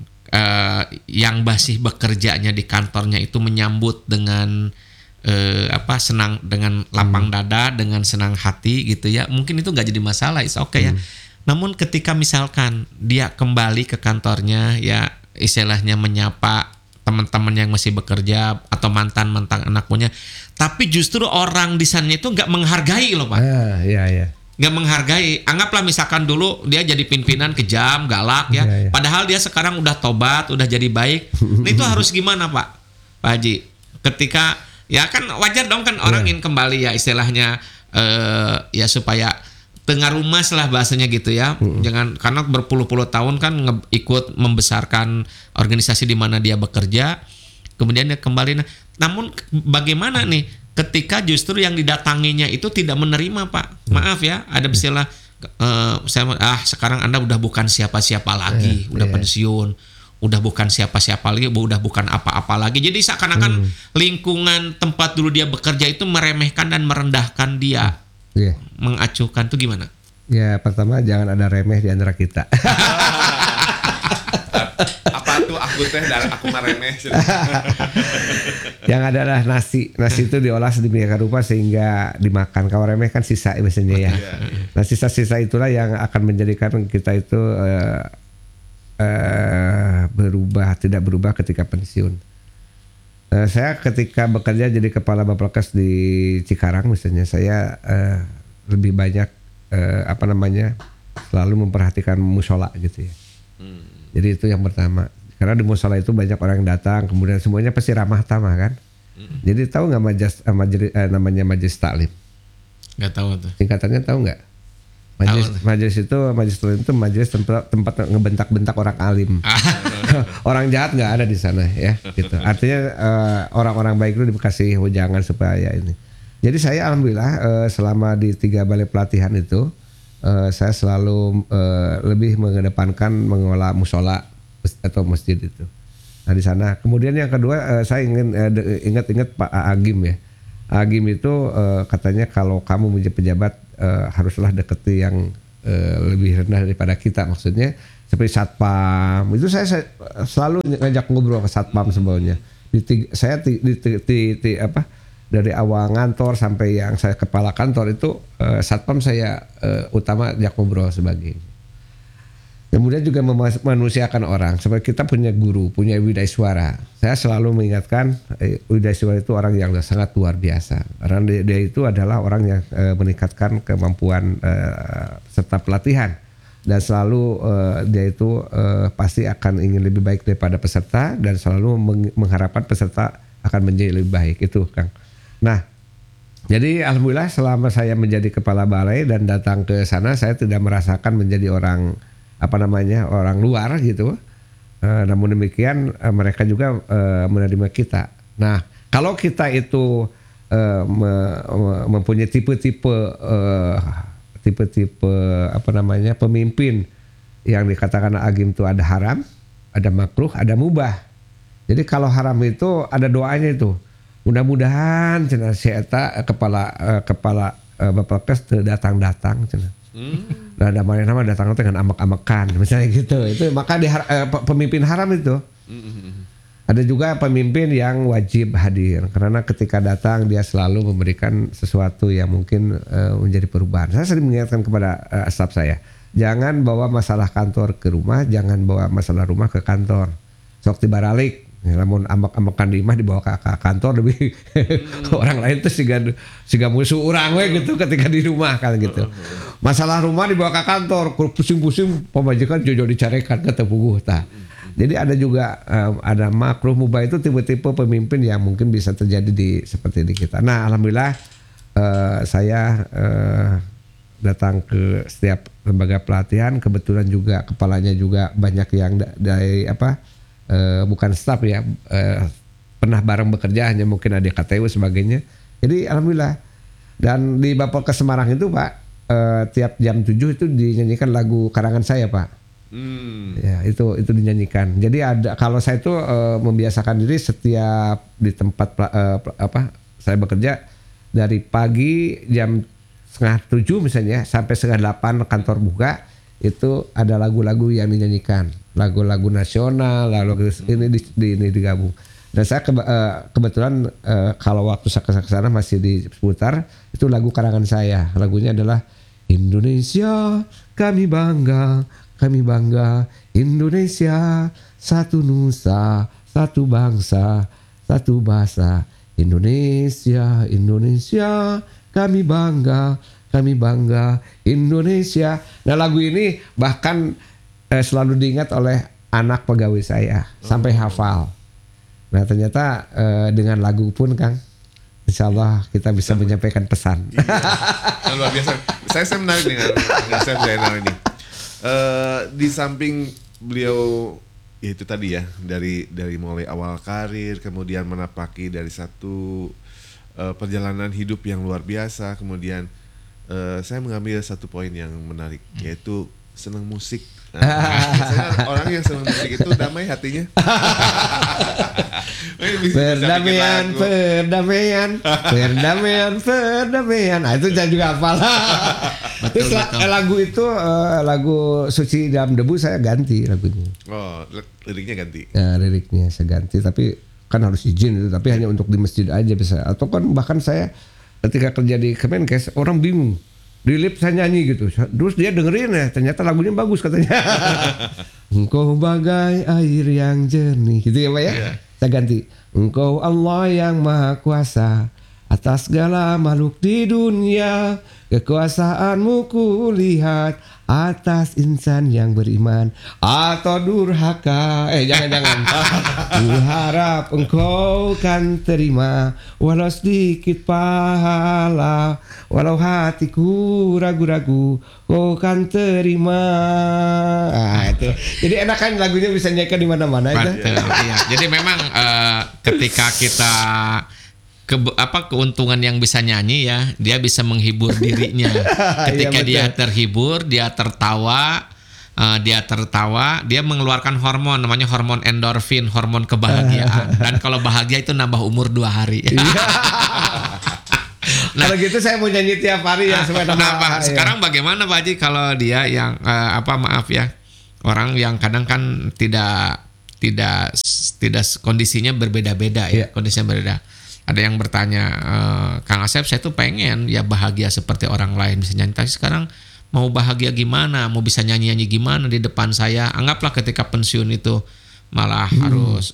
yang masih bekerjanya di kantornya itu menyambut dengan senang, dengan lapang dada, dengan senang hati gitu ya, mungkin itu nggak jadi masalah, it's okay ya. Namun ketika misalkan dia kembali ke kantornya ya istilahnya menyapa teman-teman yang masih bekerja atau mantan anak buahnya, tapi justru orang di sana itu nggak menghargai loh Pak. Nggak menghargai. Anggaplah misalkan dulu dia jadi pimpinan kejam, galak ya. Padahal dia sekarang udah tobat, udah jadi baik. Nah itu harus gimana Pak Haji? Ketika ya kan wajar dong kan orang ingin kembali ya istilahnya ya supaya tengah rumah lah bahasanya gitu ya. Jangan karena berpuluh-puluh tahun kan ikut membesarkan organisasi di mana dia bekerja, kemudian dia kembali. Namun bagaimana nih ketika justru yang didatanginya itu tidak menerima Pak? Maaf ya, ada istilah sekarang Anda udah bukan siapa-siapa lagi, udah pensiun, udah bukan siapa-siapa lagi, udah bukan apa-apa lagi. Jadi seakan-akan lingkungan tempat dulu dia bekerja itu meremehkan dan merendahkan dia. Mengacuhkan tuh gimana? Ya pertama jangan ada remeh di antara kita. Apa tuh aku teh dan aku meremeh. Yang adalah nasi itu diolah sedemikian rupa sehingga dimakan. Kalau remeh kan sisa biasanya ya. Nah sisa-sisa itulah yang akan menjadikan kita itu tidak berubah ketika pensiun. Saya ketika bekerja jadi kepala Bapelkes di Cikarang misalnya, saya lebih banyak selalu memperhatikan musola gitu ya. Jadi itu yang pertama. Karena di musola itu banyak orang yang datang, kemudian semuanya pasti ramah tamah kan. Jadi tahu nggak namanya majelis taklim? Nggak tahu tuh. Singkatannya tahu nggak? Majelis itu majelis tempat ngebentak-bentak orang alim. Orang jahat nggak ada di sana ya. Gitu. Artinya orang-orang baik itu dikasih wejangan supaya ini. Jadi saya alhamdulillah selama di 3 balai pelatihan itu saya selalu lebih mengedepankan mengelola musola atau masjid itu. Nah di sana. Kemudian yang kedua saya ingin ingat Pak Agim ya. Agim itu katanya kalau kamu menjadi pejabat haruslah deketi yang lebih rendah daripada kita, maksudnya seperti satpam. Itu saya selalu ngajak ngobrol ke satpam sebelumnya. Dari awal ngantor sampai yang saya kepala kantor itu satpam saya utama ajak ngobrol sebagainya. Kemudian juga memanusiakan orang. Seperti kita punya guru, punya Widaiswara. Saya selalu mengingatkan Widaiswara itu orang yang sangat luar biasa. Karena dia itu adalah orang yang meningkatkan kemampuan serta pelatihan. Dan selalu dia itu pasti akan ingin lebih baik daripada peserta dan selalu mengharapkan peserta akan menjadi lebih baik. Itu Kang. Nah, jadi alhamdulillah selama saya menjadi kepala balai dan datang ke sana, saya tidak merasakan menjadi orang orang luar gitu. Namun demikian mereka juga menerima kita. Nah, kalau kita itu mempunyai tipe-tipe pemimpin yang dikatakan Agim itu ada haram, ada makruh, ada mubah. Jadi kalau haram itu ada doanya itu. Mudah-mudahan cenah si eta kepala Bapak Kes datang-datang cenah. Nah, nama datang dengan amak-amakan misalnya gitu. Itu maka pemimpin haram itu. Ada juga pemimpin yang wajib hadir karena ketika datang dia selalu memberikan sesuatu yang mungkin menjadi perubahan. Saya sering mengingatkan kepada staf saya, jangan bawa masalah kantor ke rumah, jangan bawa masalah rumah ke kantor. Sok tibaralik. Namun amak-amakan di imah dibawa ke kantor lebih orang lain tuh siga musuh orang we gitu ketika di rumah kan gitu. Masalah rumah dibawa ke kantor, pusing-pusing pemajikan jojo dicarekan ke tepuguh tah. Jadi ada juga ada makruh mubah itu tipe-tipe pemimpin yang mungkin bisa terjadi seperti di kita. Nah, alhamdulillah saya datang ke setiap lembaga pelatihan, kebetulan juga kepalanya juga banyak yang dari bukan staf ya, pernah bareng bekerja, hanya mungkin ada KTU sebagainya. Jadi alhamdulillah. Dan di Bapelkes Semarang itu Pak, tiap jam 7 itu dinyanyikan lagu karangan saya Pak. Ya itu dinyanyikan. Jadi ada, kalau saya itu membiasakan diri setiap di tempat saya bekerja, dari pagi jam 6:30 misalnya sampai 7:30 kantor buka, itu ada lagu-lagu yang dinyanyikan, lagu-lagu nasional, lalu ini digabung. Dan saya kebetulan kalau waktu saya ke sana masih diputar itu lagu karangan saya. Lagunya adalah Indonesia kami bangga Indonesia satu nusa, satu bangsa, satu bahasa. Indonesia kami bangga Indonesia. Nah, lagu ini bahkan selalu diingat oleh anak pegawai saya sampai hafal. Nah, ternyata dengan lagu pun Kang, insya Allah kita bisa menyampaikan pesan. Iya. Luar biasa. Saya menarik dengan Chef Zainal ini. Di samping beliau ya itu tadi ya, dari mulai awal karir, kemudian menapaki dari satu perjalanan hidup yang luar biasa, kemudian saya mengambil satu poin yang menarik, yaitu senang musik. Nah, orang yang senang musik itu damai hatinya. Perdamaian. Nah, itu saya juga hafal. Terus lagu itu lagu Suci Dalam Debu saya ganti lagunya. Oh, liriknya ganti. Ya, liriknya saya ganti, tapi kan harus izin itu, tapi hanya untuk di masjid aja bisa. Atau kan bahkan saya ketika kerja di Kemenkes, orang bingung. Di lift saya nyanyi gitu. Terus dia dengerin ya, ternyata lagunya bagus katanya. Engkau bagai air yang jernih. Gitu ya Pak ya? Yeah. Saya ganti. Engkau Allah yang Maha Kuasa atas segala makhluk di dunia. Kekuasaanmu kulihat atas insan yang beriman atau durhaka. Jangan. Ku harap engkau kan terima walau sedikit pahala, walau hatiku ragu-ragu kau kan terima. Itu. Jadi enakan lagunya bisa nyanyikan di mana-mana aja. Iya. Jadi memang ketika kita keuntungan yang bisa nyanyi ya, dia bisa menghibur dirinya. Ketika dia terhibur, dia tertawa, dia mengeluarkan hormon namanya hormon endorfin, hormon kebahagiaan. Dan kalau bahagia itu nambah umur 2 hari. Nah, kalau gitu saya mau nyanyi tiap hari ya supaya sekarang bagaimana Pak Haji kalau dia yang orang yang kadang kan tidak kondisinya berbeda-beda ya, kondisinya berbeda. Ada yang bertanya, Kang Asep, saya tuh pengen ya bahagia seperti orang lain, bisa nyanyi. Tapi sekarang mau bahagia gimana? Mau bisa nyanyi-nyanyi gimana di depan saya? Anggaplah ketika pensiun itu malah harus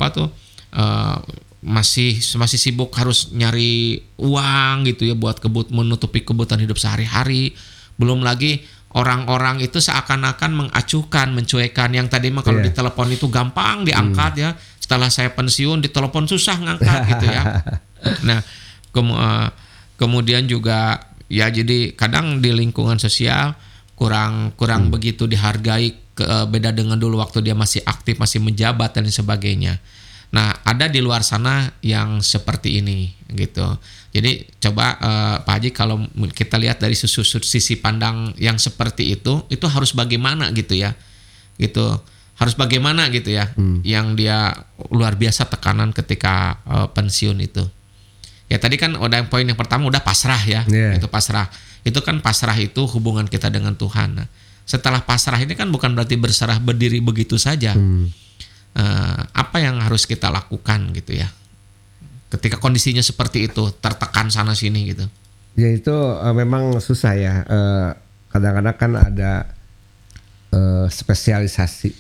masih sibuk harus nyari uang gitu ya buat menutupi kebutuhan hidup sehari-hari. Belum lagi orang-orang itu seakan-akan mengacuhkan, mencuekan. Yang tadi mah kalau ditelepon itu gampang diangkat ya. Setelah saya pensiun ditelepon susah ngangkat gitu ya. Nah, kemudian juga ya jadi kadang di lingkungan sosial kurang begitu dihargai, beda dengan dulu waktu dia masih aktif, masih menjabat dan sebagainya. Nah, ada di luar sana yang seperti ini gitu. Jadi coba Pak Haji kalau kita lihat dari sisi pandang yang seperti itu harus bagaimana gitu ya. Gitu. Harus bagaimana gitu ya. Yang dia luar biasa tekanan ketika pensiun itu. Ya tadi kan udah poin yang pertama udah pasrah ya. Itu pasrah. Itu kan pasrah itu hubungan kita dengan Tuhan. Nah, setelah pasrah ini kan bukan berarti berserah berdiri begitu saja. Apa yang harus kita lakukan gitu ya ketika kondisinya seperti itu, tertekan sana sini gitu. Ya itu memang susah ya. Kadang-kadang kan ada spesialisasi.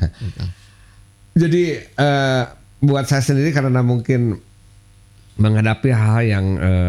Jadi buat saya sendiri karena mungkin menghadapi hal yang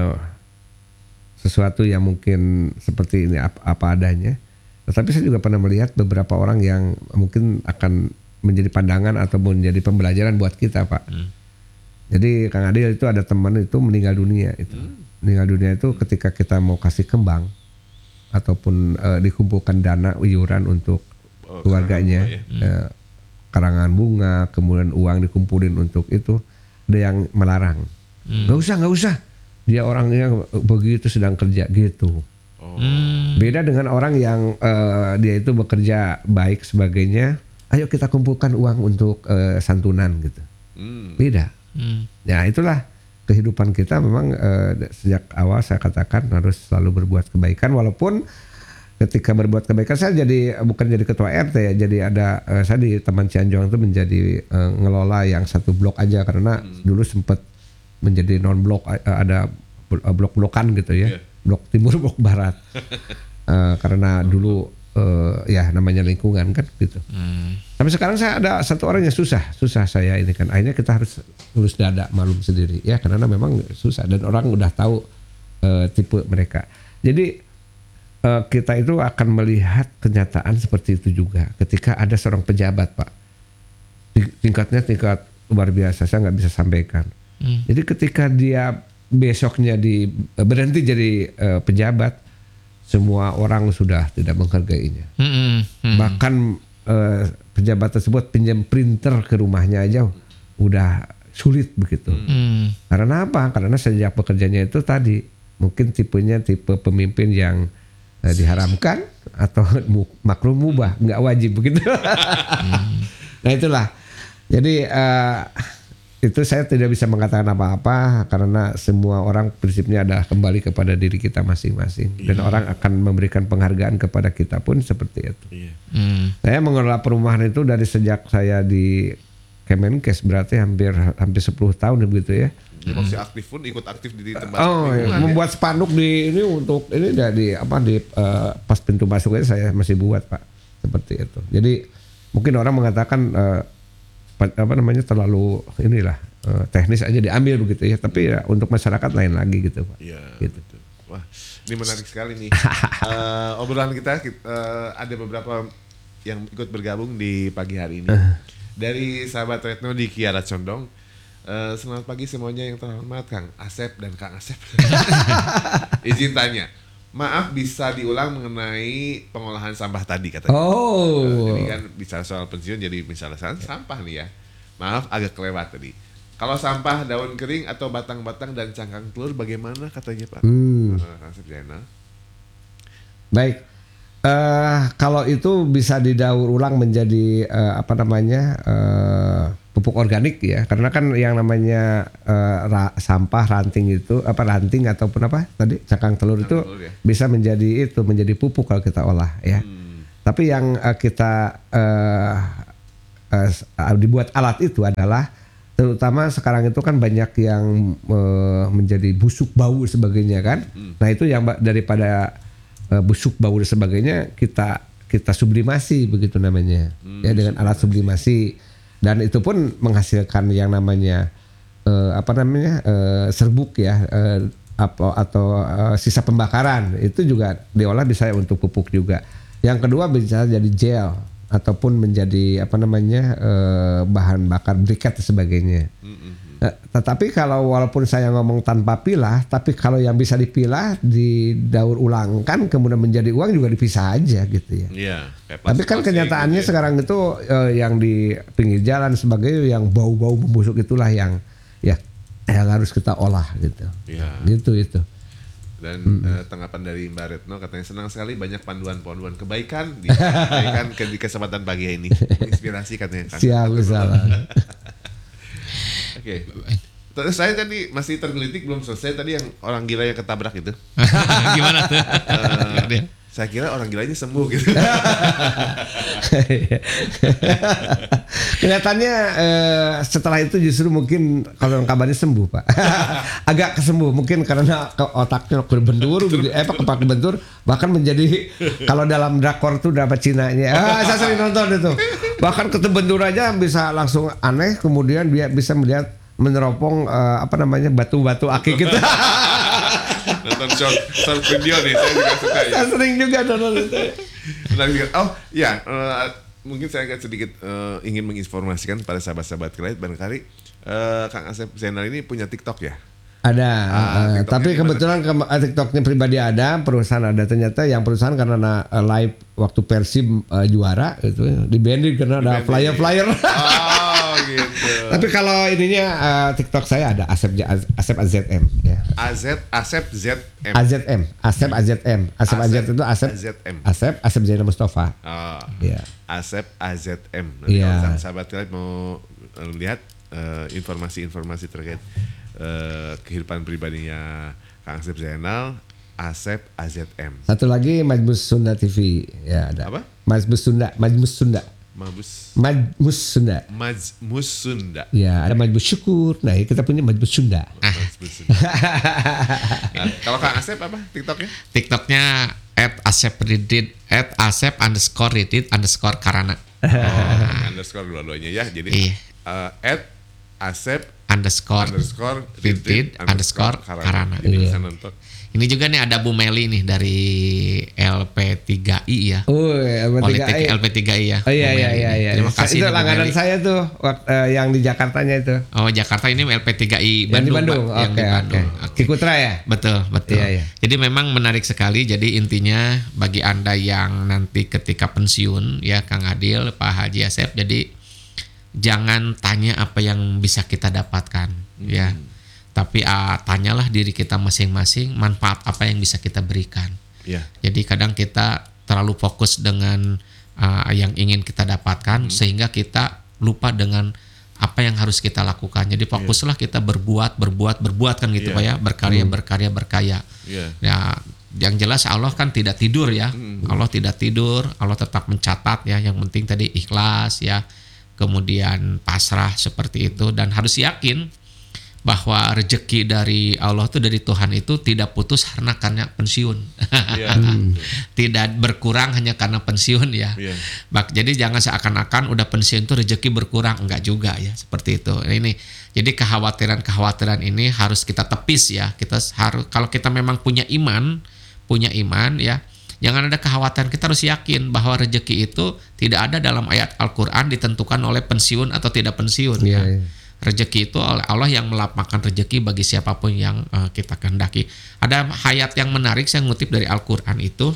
sesuatu yang mungkin seperti ini apa adanya. Tetapi saya juga pernah melihat beberapa orang yang mungkin akan menjadi pandangan atau menjadi pembelajaran buat kita, Pak. Jadi Kang Adil itu ada teman itu meninggal dunia itu. Meninggal dunia itu ketika kita mau kasih kembang ataupun dikumpulkan dana iuran untuk keluarganya, karangan bunga, kemudian uang dikumpulin untuk itu, ada yang melarang. Nggak usah. Dia orangnya begitu sedang kerja gitu. Beda dengan orang yang dia itu bekerja baik sebagainya. Ayo kita kumpulkan uang untuk santunan gitu. Beda. Ya itulah kehidupan kita memang sejak awal saya katakan harus selalu berbuat kebaikan, walaupun ketika berbuat kebaikan saya bukan jadi ketua RT ya, jadi ada saya di Taman Cianjong itu menjadi ngelola yang satu blok aja karena dulu sempat menjadi non blok, ada blok-blokan gitu ya, blok timur, blok barat. Karena dulu ya namanya lingkungan kan gitu. Tapi sekarang saya ada satu orang yang susah saya ini kan. Akhirnya kita harus lulus dada malum sendiri ya karena memang susah dan orang udah tahu tipe mereka. Jadi kita itu akan melihat kenyataan seperti itu juga ketika ada seorang pejabat, Pak. Tingkat luar biasa, saya nggak bisa sampaikan. Jadi ketika dia besoknya berhenti jadi pejabat, semua orang sudah tidak menghargainya. Bahkan pejabat tersebut pinjam printer ke rumahnya aja udah sulit begitu. Karena apa? Karena sejak bekerjanya itu tadi mungkin tipenya tipe pemimpin yang diharamkan atau makruh mubah, nggak wajib begitu. Nah itulah. Jadi itu saya tidak bisa mengatakan apa-apa karena semua orang prinsipnya adalah kembali kepada diri kita masing-masing dan orang akan memberikan penghargaan kepada kita pun seperti itu. Saya mengelola perumahan itu dari sejak saya di Kemenkes, berarti hampir 10 tahun begitu ya. Masih aktif pun ikut aktif di tempat. Membuat spanduk di ini untuk ini di pas pintu masuk aja saya masih buat, Pak, seperti itu. Jadi mungkin orang mengatakan terlalu teknis aja diambil begitu ya, tapi ya untuk masyarakat lain lagi gitu, Pak. Iya. Gitu. Wah, ini menarik sekali nih. Obrolan kita ada beberapa yang ikut bergabung di pagi hari ini. Dari sahabat Retno di Kiara Condong. Selamat pagi semuanya yang terhormat Kang Asep dan Kang Asep. Izin tanya, maaf bisa diulang mengenai pengolahan sampah tadi katanya. Jadi kan bicara soal pensiun jadi misalnya sampah nih ya. Maaf agak kelewat tadi. Kalau sampah daun kering atau batang-batang dan cangkang telur bagaimana katanya Pak? Kang Asep Zainal. Baik. Kalau itu bisa didaur ulang menjadi pupuk organik ya, karena kan yang namanya sampah ranting itu ranting ataupun tadi cangkang telur itu ya. bisa menjadi pupuk kalau kita olah ya. Tapi yang kita dibuat alat itu adalah terutama sekarang itu kan banyak yang menjadi busuk bau sebagainya kan. Nah itu yang daripada busuk bau dan sebagainya kita sublimasi begitu namanya ya, dengan alat sublimasi, dan itu pun menghasilkan yang namanya serbuk ya atau sisa pembakaran, itu juga diolah bisa untuk pupuk juga. Yang kedua bisa jadi gel ataupun menjadi bahan bakar briket dan sebagainya. Tetapi kalau walaupun saya ngomong tanpa pilah, tapi kalau yang bisa dipilah didaur ulangkan kemudian menjadi uang juga dipisah aja gitu ya. Iya. Tapi kan kenyataannya gitu sekarang itu yang di pinggir jalan sebagai yang bau-bau membusuk itulah yang harus kita olah gitu. Iya. Gitu itu. Dan tanggapan dari Mbak Retno katanya senang sekali banyak panduan-panduan kebaikan di kesempatan pagi ini. Inspirasi katanya. Siap salah. Oke. Terus saya tadi masih tergelitik belum selesai tadi yang orang gila yang ketabrak itu. Gimana tuh? Saya kira orang gilanya sembuh gitu. Kelihatannya setelah itu justru mungkin kalau kabarnya sembuh Pak. Agak kesembuh mungkin karena otaknya berbentur gitu. Kepala bentur bahkan menjadi kalau dalam drakor tuh dapat Cinanya. Saya sering nonton itu. Bahkan kebentur aja bisa langsung aneh, kemudian dia bisa melihat meneropong batu-batu akik gitu. Nonton short video nih, saya juga suka ya. Saya sering juga nonton itu. Oh ya, mungkin saya agak sedikit ingin menginformasikan pada sahabat-sahabat Kelight barangkali Kang Asep Zainal ini punya TikTok ya? Ada, tapi kebetulan TikToknya pribadi ada, perusahaan ada. Ternyata yang perusahaan karena live waktu Persib juara itu di-banding karena ada flyer-flyer. Oh gitu. Tapi kalau ininya TikTok saya ada Asep AZM ya. Asep ZM. Asep AZM itu Asep Zainal Mustafa. Oh. Iya. Asep AZM. Iya. Kalau sahabat kalian mau lihat informasi-informasi terkait kehidupan pribadinya Kang Asep Zainal, Asep AZM. Satu lagi Majmus Sunda TV ya ada. Apa? Majmus Sunda. Majmus Sunda. Ya, ada Majmus Syukur. Nah, kita punya Majmus Sunda. Majmus Sunda. Nah, kalau Kang Asep apa TikToknya? TikToknya @asep_ridit @asep_ridit_karana. Underscore dua-duanya ya. Jadi @asep_ridit_karana. Jadi bisa nonton. Ini juga nih ada Bu Meli nih dari LP3I ya. Politik LP3I ya. Oh iya. Terima kasih. Itu langganan saya tuh yang di Jakartanya itu. Oh, Jakarta ini LP3I Bandung. Yang di Bandung. Cikutra ya? Betul. Iya. Jadi memang menarik sekali. Jadi intinya bagi Anda yang nanti ketika pensiun ya Kang Adil, Pak Haji Asep, jadi jangan tanya apa yang bisa kita dapatkan ya. Tapi tanyalah diri kita masing-masing manfaat apa yang bisa kita berikan. Yeah. Jadi kadang kita terlalu fokus dengan yang ingin kita dapatkan sehingga kita lupa dengan apa yang harus kita lakukan. Jadi fokuslah kita berbuat kan gitu Pak ya, berkarya. Yeah. Ya, yang jelas Allah kan tidak tidur ya. Allah tidak tidur, Allah tetap mencatat ya. Yang penting tadi ikhlas ya. Kemudian pasrah seperti itu dan harus yakin bahwa rezeki dari Allah itu, dari Tuhan itu tidak putus karena pensiun. Iya. Tidak berkurang hanya karena pensiun ya. Iya. Jadi jangan seakan-akan udah pensiun tuh rezeki berkurang, enggak juga ya, seperti itu. Ini jadi kekhawatiran ini harus kita tepis ya. Kita harus, kalau kita memang punya iman ya, jangan ada kekhawatiran. Kita harus yakin bahwa rezeki itu tidak ada dalam ayat Al-Qur'an ditentukan oleh pensiun atau tidak pensiun ya. Rezeki itu oleh Allah yang melapangkan rezeki bagi siapapun yang kita kehendaki. Ada ayat yang menarik saya ngutip dari Al-Qur'an itu,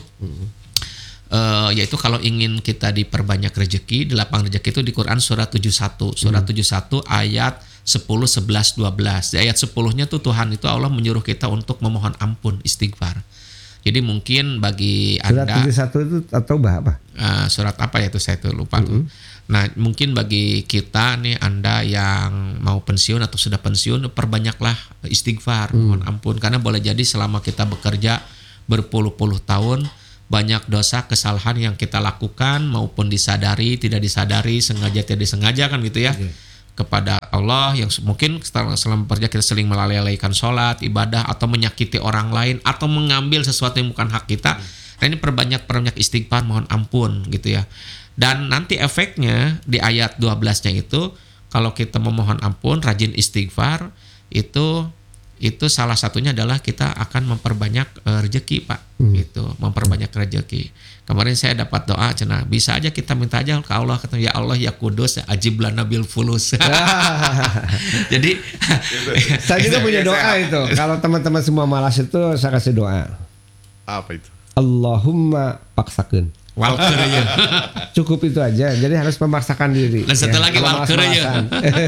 yaitu kalau ingin kita diperbanyak rezeki, dilapang rezeki itu di Quran surat 71. Surat 71 ayat 10, 11, 12. Di ayat 10-nya tuh Tuhan itu Allah menyuruh kita untuk memohon ampun, istighfar. Jadi mungkin bagi Anda surat 71 itu atau apa? Surat apa ya itu saya tuh lupa tuh. Nah, mungkin bagi kita nih, Anda yang mau pensiun atau sudah pensiun, perbanyaklah istighfar, mohon ampun, karena boleh jadi selama kita bekerja berpuluh-puluh tahun banyak dosa kesalahan yang kita lakukan, maupun disadari, tidak disadari, sengaja tidak disengaja kan gitu ya. Kepada Allah yang mungkin selama bekerja kita sering melalaikan sholat, ibadah, atau menyakiti orang lain, atau mengambil sesuatu yang bukan hak kita. Nah, ini perbanyak istighfar, mohon ampun gitu ya. Dan nanti efeknya di ayat 12-nya itu, kalau kita memohon ampun, rajin istighfar, itu salah satunya adalah kita akan memperbanyak rezeki, Pak. Gitu, memperbanyak rezeki. Kemarin saya dapat doa, cenah, bisa aja kita minta aja ke Allah, kata ya Allah ya Kudus, ajib lana bil fulus. Jadi saya juga punya doa itu. Kalau teman-teman semua malas itu saya kasih doa. Apa itu? Allahumma paksakeun. Walker ya. Cukup itu aja. Jadi harus memaksakan diri. Dan satu lagi walker ya.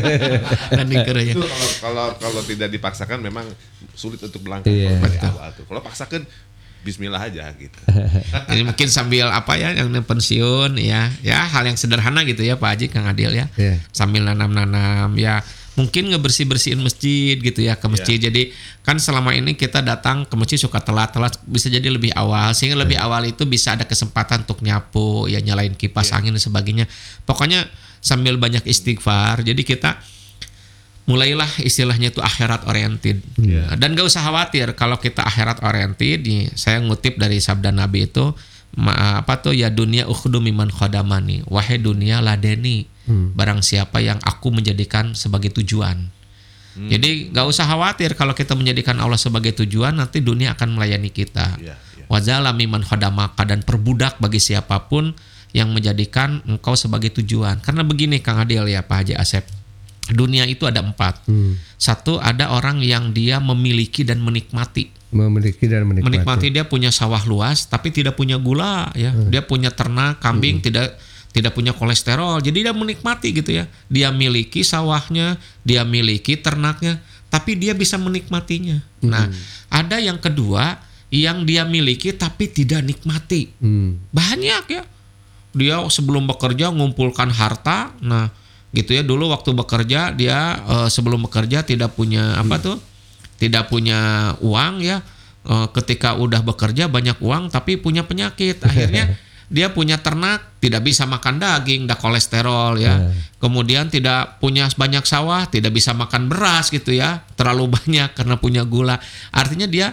Itu kalau tidak dipaksakan memang sulit untuk melangkah. Kalau paksakan bismillah aja gitu. Jadi mungkin sambil apa ya, yang pensiun ya hal yang sederhana gitu ya Pak Haji, Kang Adil ya. Sambil nanam-nanam ya. Mungkin ngebersih-bersihin masjid gitu ya, ke masjid. Jadi kan selama ini kita datang ke masjid suka telat, bisa jadi lebih awal, sehingga lebih awal itu bisa ada kesempatan untuk nyapu, ya nyalain kipas angin dan sebagainya. Pokoknya sambil banyak istighfar. Jadi kita mulailah istilahnya itu akhirat oriented. Dan gak usah khawatir kalau kita akhirat oriented. Saya ngutip dari sabda Nabi itu, ya dunia ukhdu miman khodamani, wahai dunia ladeni barang siapa yang aku menjadikan sebagai tujuan. Jadi gak usah khawatir kalau kita menjadikan Allah sebagai tujuan, nanti dunia akan melayani kita. Wazala miman khodamaka, dan perbudak bagi siapapun yang menjadikan engkau sebagai tujuan. Karena begini Kang Adil ya Pak Haji Asep, dunia itu ada 4. Satu, ada orang yang dia memiliki dan menikmati. Menikmati, dia punya sawah luas tapi tidak punya gula ya. Dia punya ternak kambing, tidak punya kolesterol. Jadi dia menikmati gitu ya. Dia miliki sawahnya, dia miliki ternaknya, tapi dia bisa menikmatinya. Nah, ada yang kedua yang dia miliki tapi tidak nikmati. Banyak ya. Dia sebelum bekerja ngumpulkan harta. Nah, gitu ya, dulu waktu bekerja dia sebelum bekerja tidak punya tidak punya uang ya. Ketika udah bekerja banyak uang tapi punya penyakit. Akhirnya dia punya ternak, tidak bisa makan daging, dah kolesterol ya. Kemudian tidak punya banyak sawah, tidak bisa makan beras gitu ya, terlalu banyak karena punya gula. Artinya dia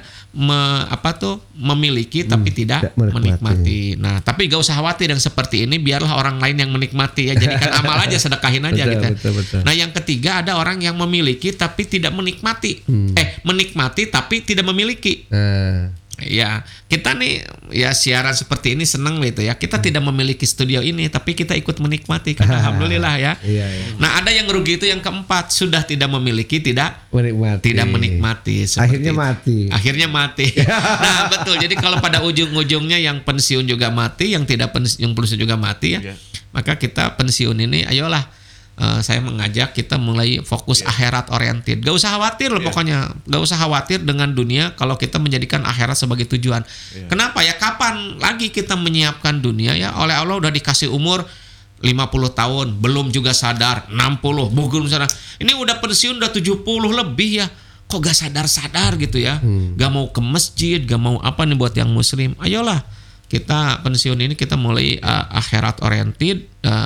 memiliki tapi tidak menikmati. Nah, tapi gak usah khawatir yang seperti ini, biarlah orang lain yang menikmati ya. Jadikan amal aja, sedekahin aja gitu. Betul. Nah, yang ketiga ada orang yang memiliki tapi tidak menikmati. Menikmati tapi tidak memiliki. Ya, kita nih ya siaran seperti ini senang gitu ya. Kita tidak memiliki studio ini tapi kita ikut menikmati kan, alhamdulillah ya. Nah, ada yang rugi itu yang keempat, sudah tidak memiliki, tidak menikmati. Akhirnya mati. Nah, betul. Jadi kalau pada ujung-ujungnya yang pensiun juga mati, yang pensiun juga mati ya. Maka kita pensiun ini ayolah, saya mengajak kita mulai fokus akhirat oriented. Gak usah khawatir loh pokoknya. Gak usah khawatir dengan dunia kalau kita menjadikan akhirat sebagai tujuan. Kenapa ya? Kapan lagi kita menyiapkan dunia ya? Oleh Allah udah dikasih umur 50 tahun, belum juga sadar, 60, belum sadar. Ini udah pensiun udah 70 lebih ya. Kok gak sadar-sadar gitu ya? Gak mau ke masjid, gak mau apa nih buat yang muslim. Ayolah kita pensiun ini kita mulai akhirat oriented.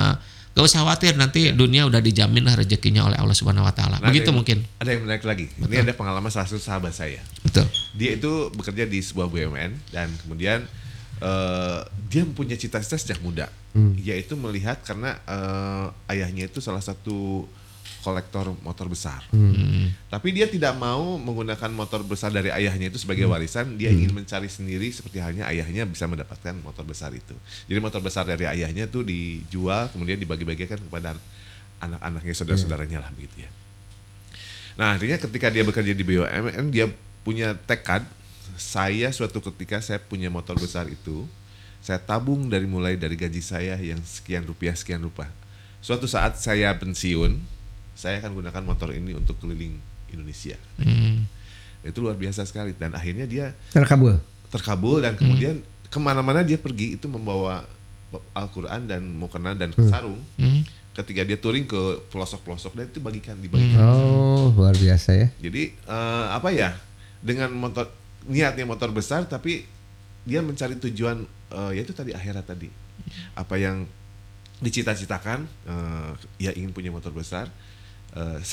Gak usah khawatir, nanti dunia udah dijamin lah rezekinya oleh Allah Subhanahu Wa Taala. Nah, Begitu mungkin. Ada yang menarik lagi. Ini ada pengalaman salah satu sahabat saya. Betul. Dia itu bekerja di sebuah BUMN dan kemudian dia mempunyai cita-cita sejak muda, yaitu melihat karena ayahnya itu salah satu kolektor motor besar. Tapi dia tidak mau menggunakan motor besar dari ayahnya itu sebagai warisan. Dia ingin mencari sendiri seperti halnya ayahnya bisa mendapatkan motor besar itu. Jadi motor besar dari ayahnya itu dijual kemudian dibagi-bagikan kepada anak-anaknya, saudara-saudaranya lah begitu ya. Nah akhirnya ketika dia bekerja di BUMN dia punya tekad, saya suatu ketika saya punya motor besar itu, saya tabung mulai dari gaji saya yang sekian rupiah. Suatu saat saya pensiun, saya akan gunakan motor ini untuk keliling Indonesia. Itu luar biasa sekali dan akhirnya dia terkabul dan kemudian kemana-mana dia pergi itu membawa Al-Quran dan mukena dan sarung. Ketika dia touring ke pelosok-pelosok dan itu dibagikan. Oh, luar biasa ya. Jadi dengan niatnya motor besar tapi dia mencari tujuan yaitu tadi akhirat tadi. Apa yang dicita-citakan, ia ingin punya motor besar.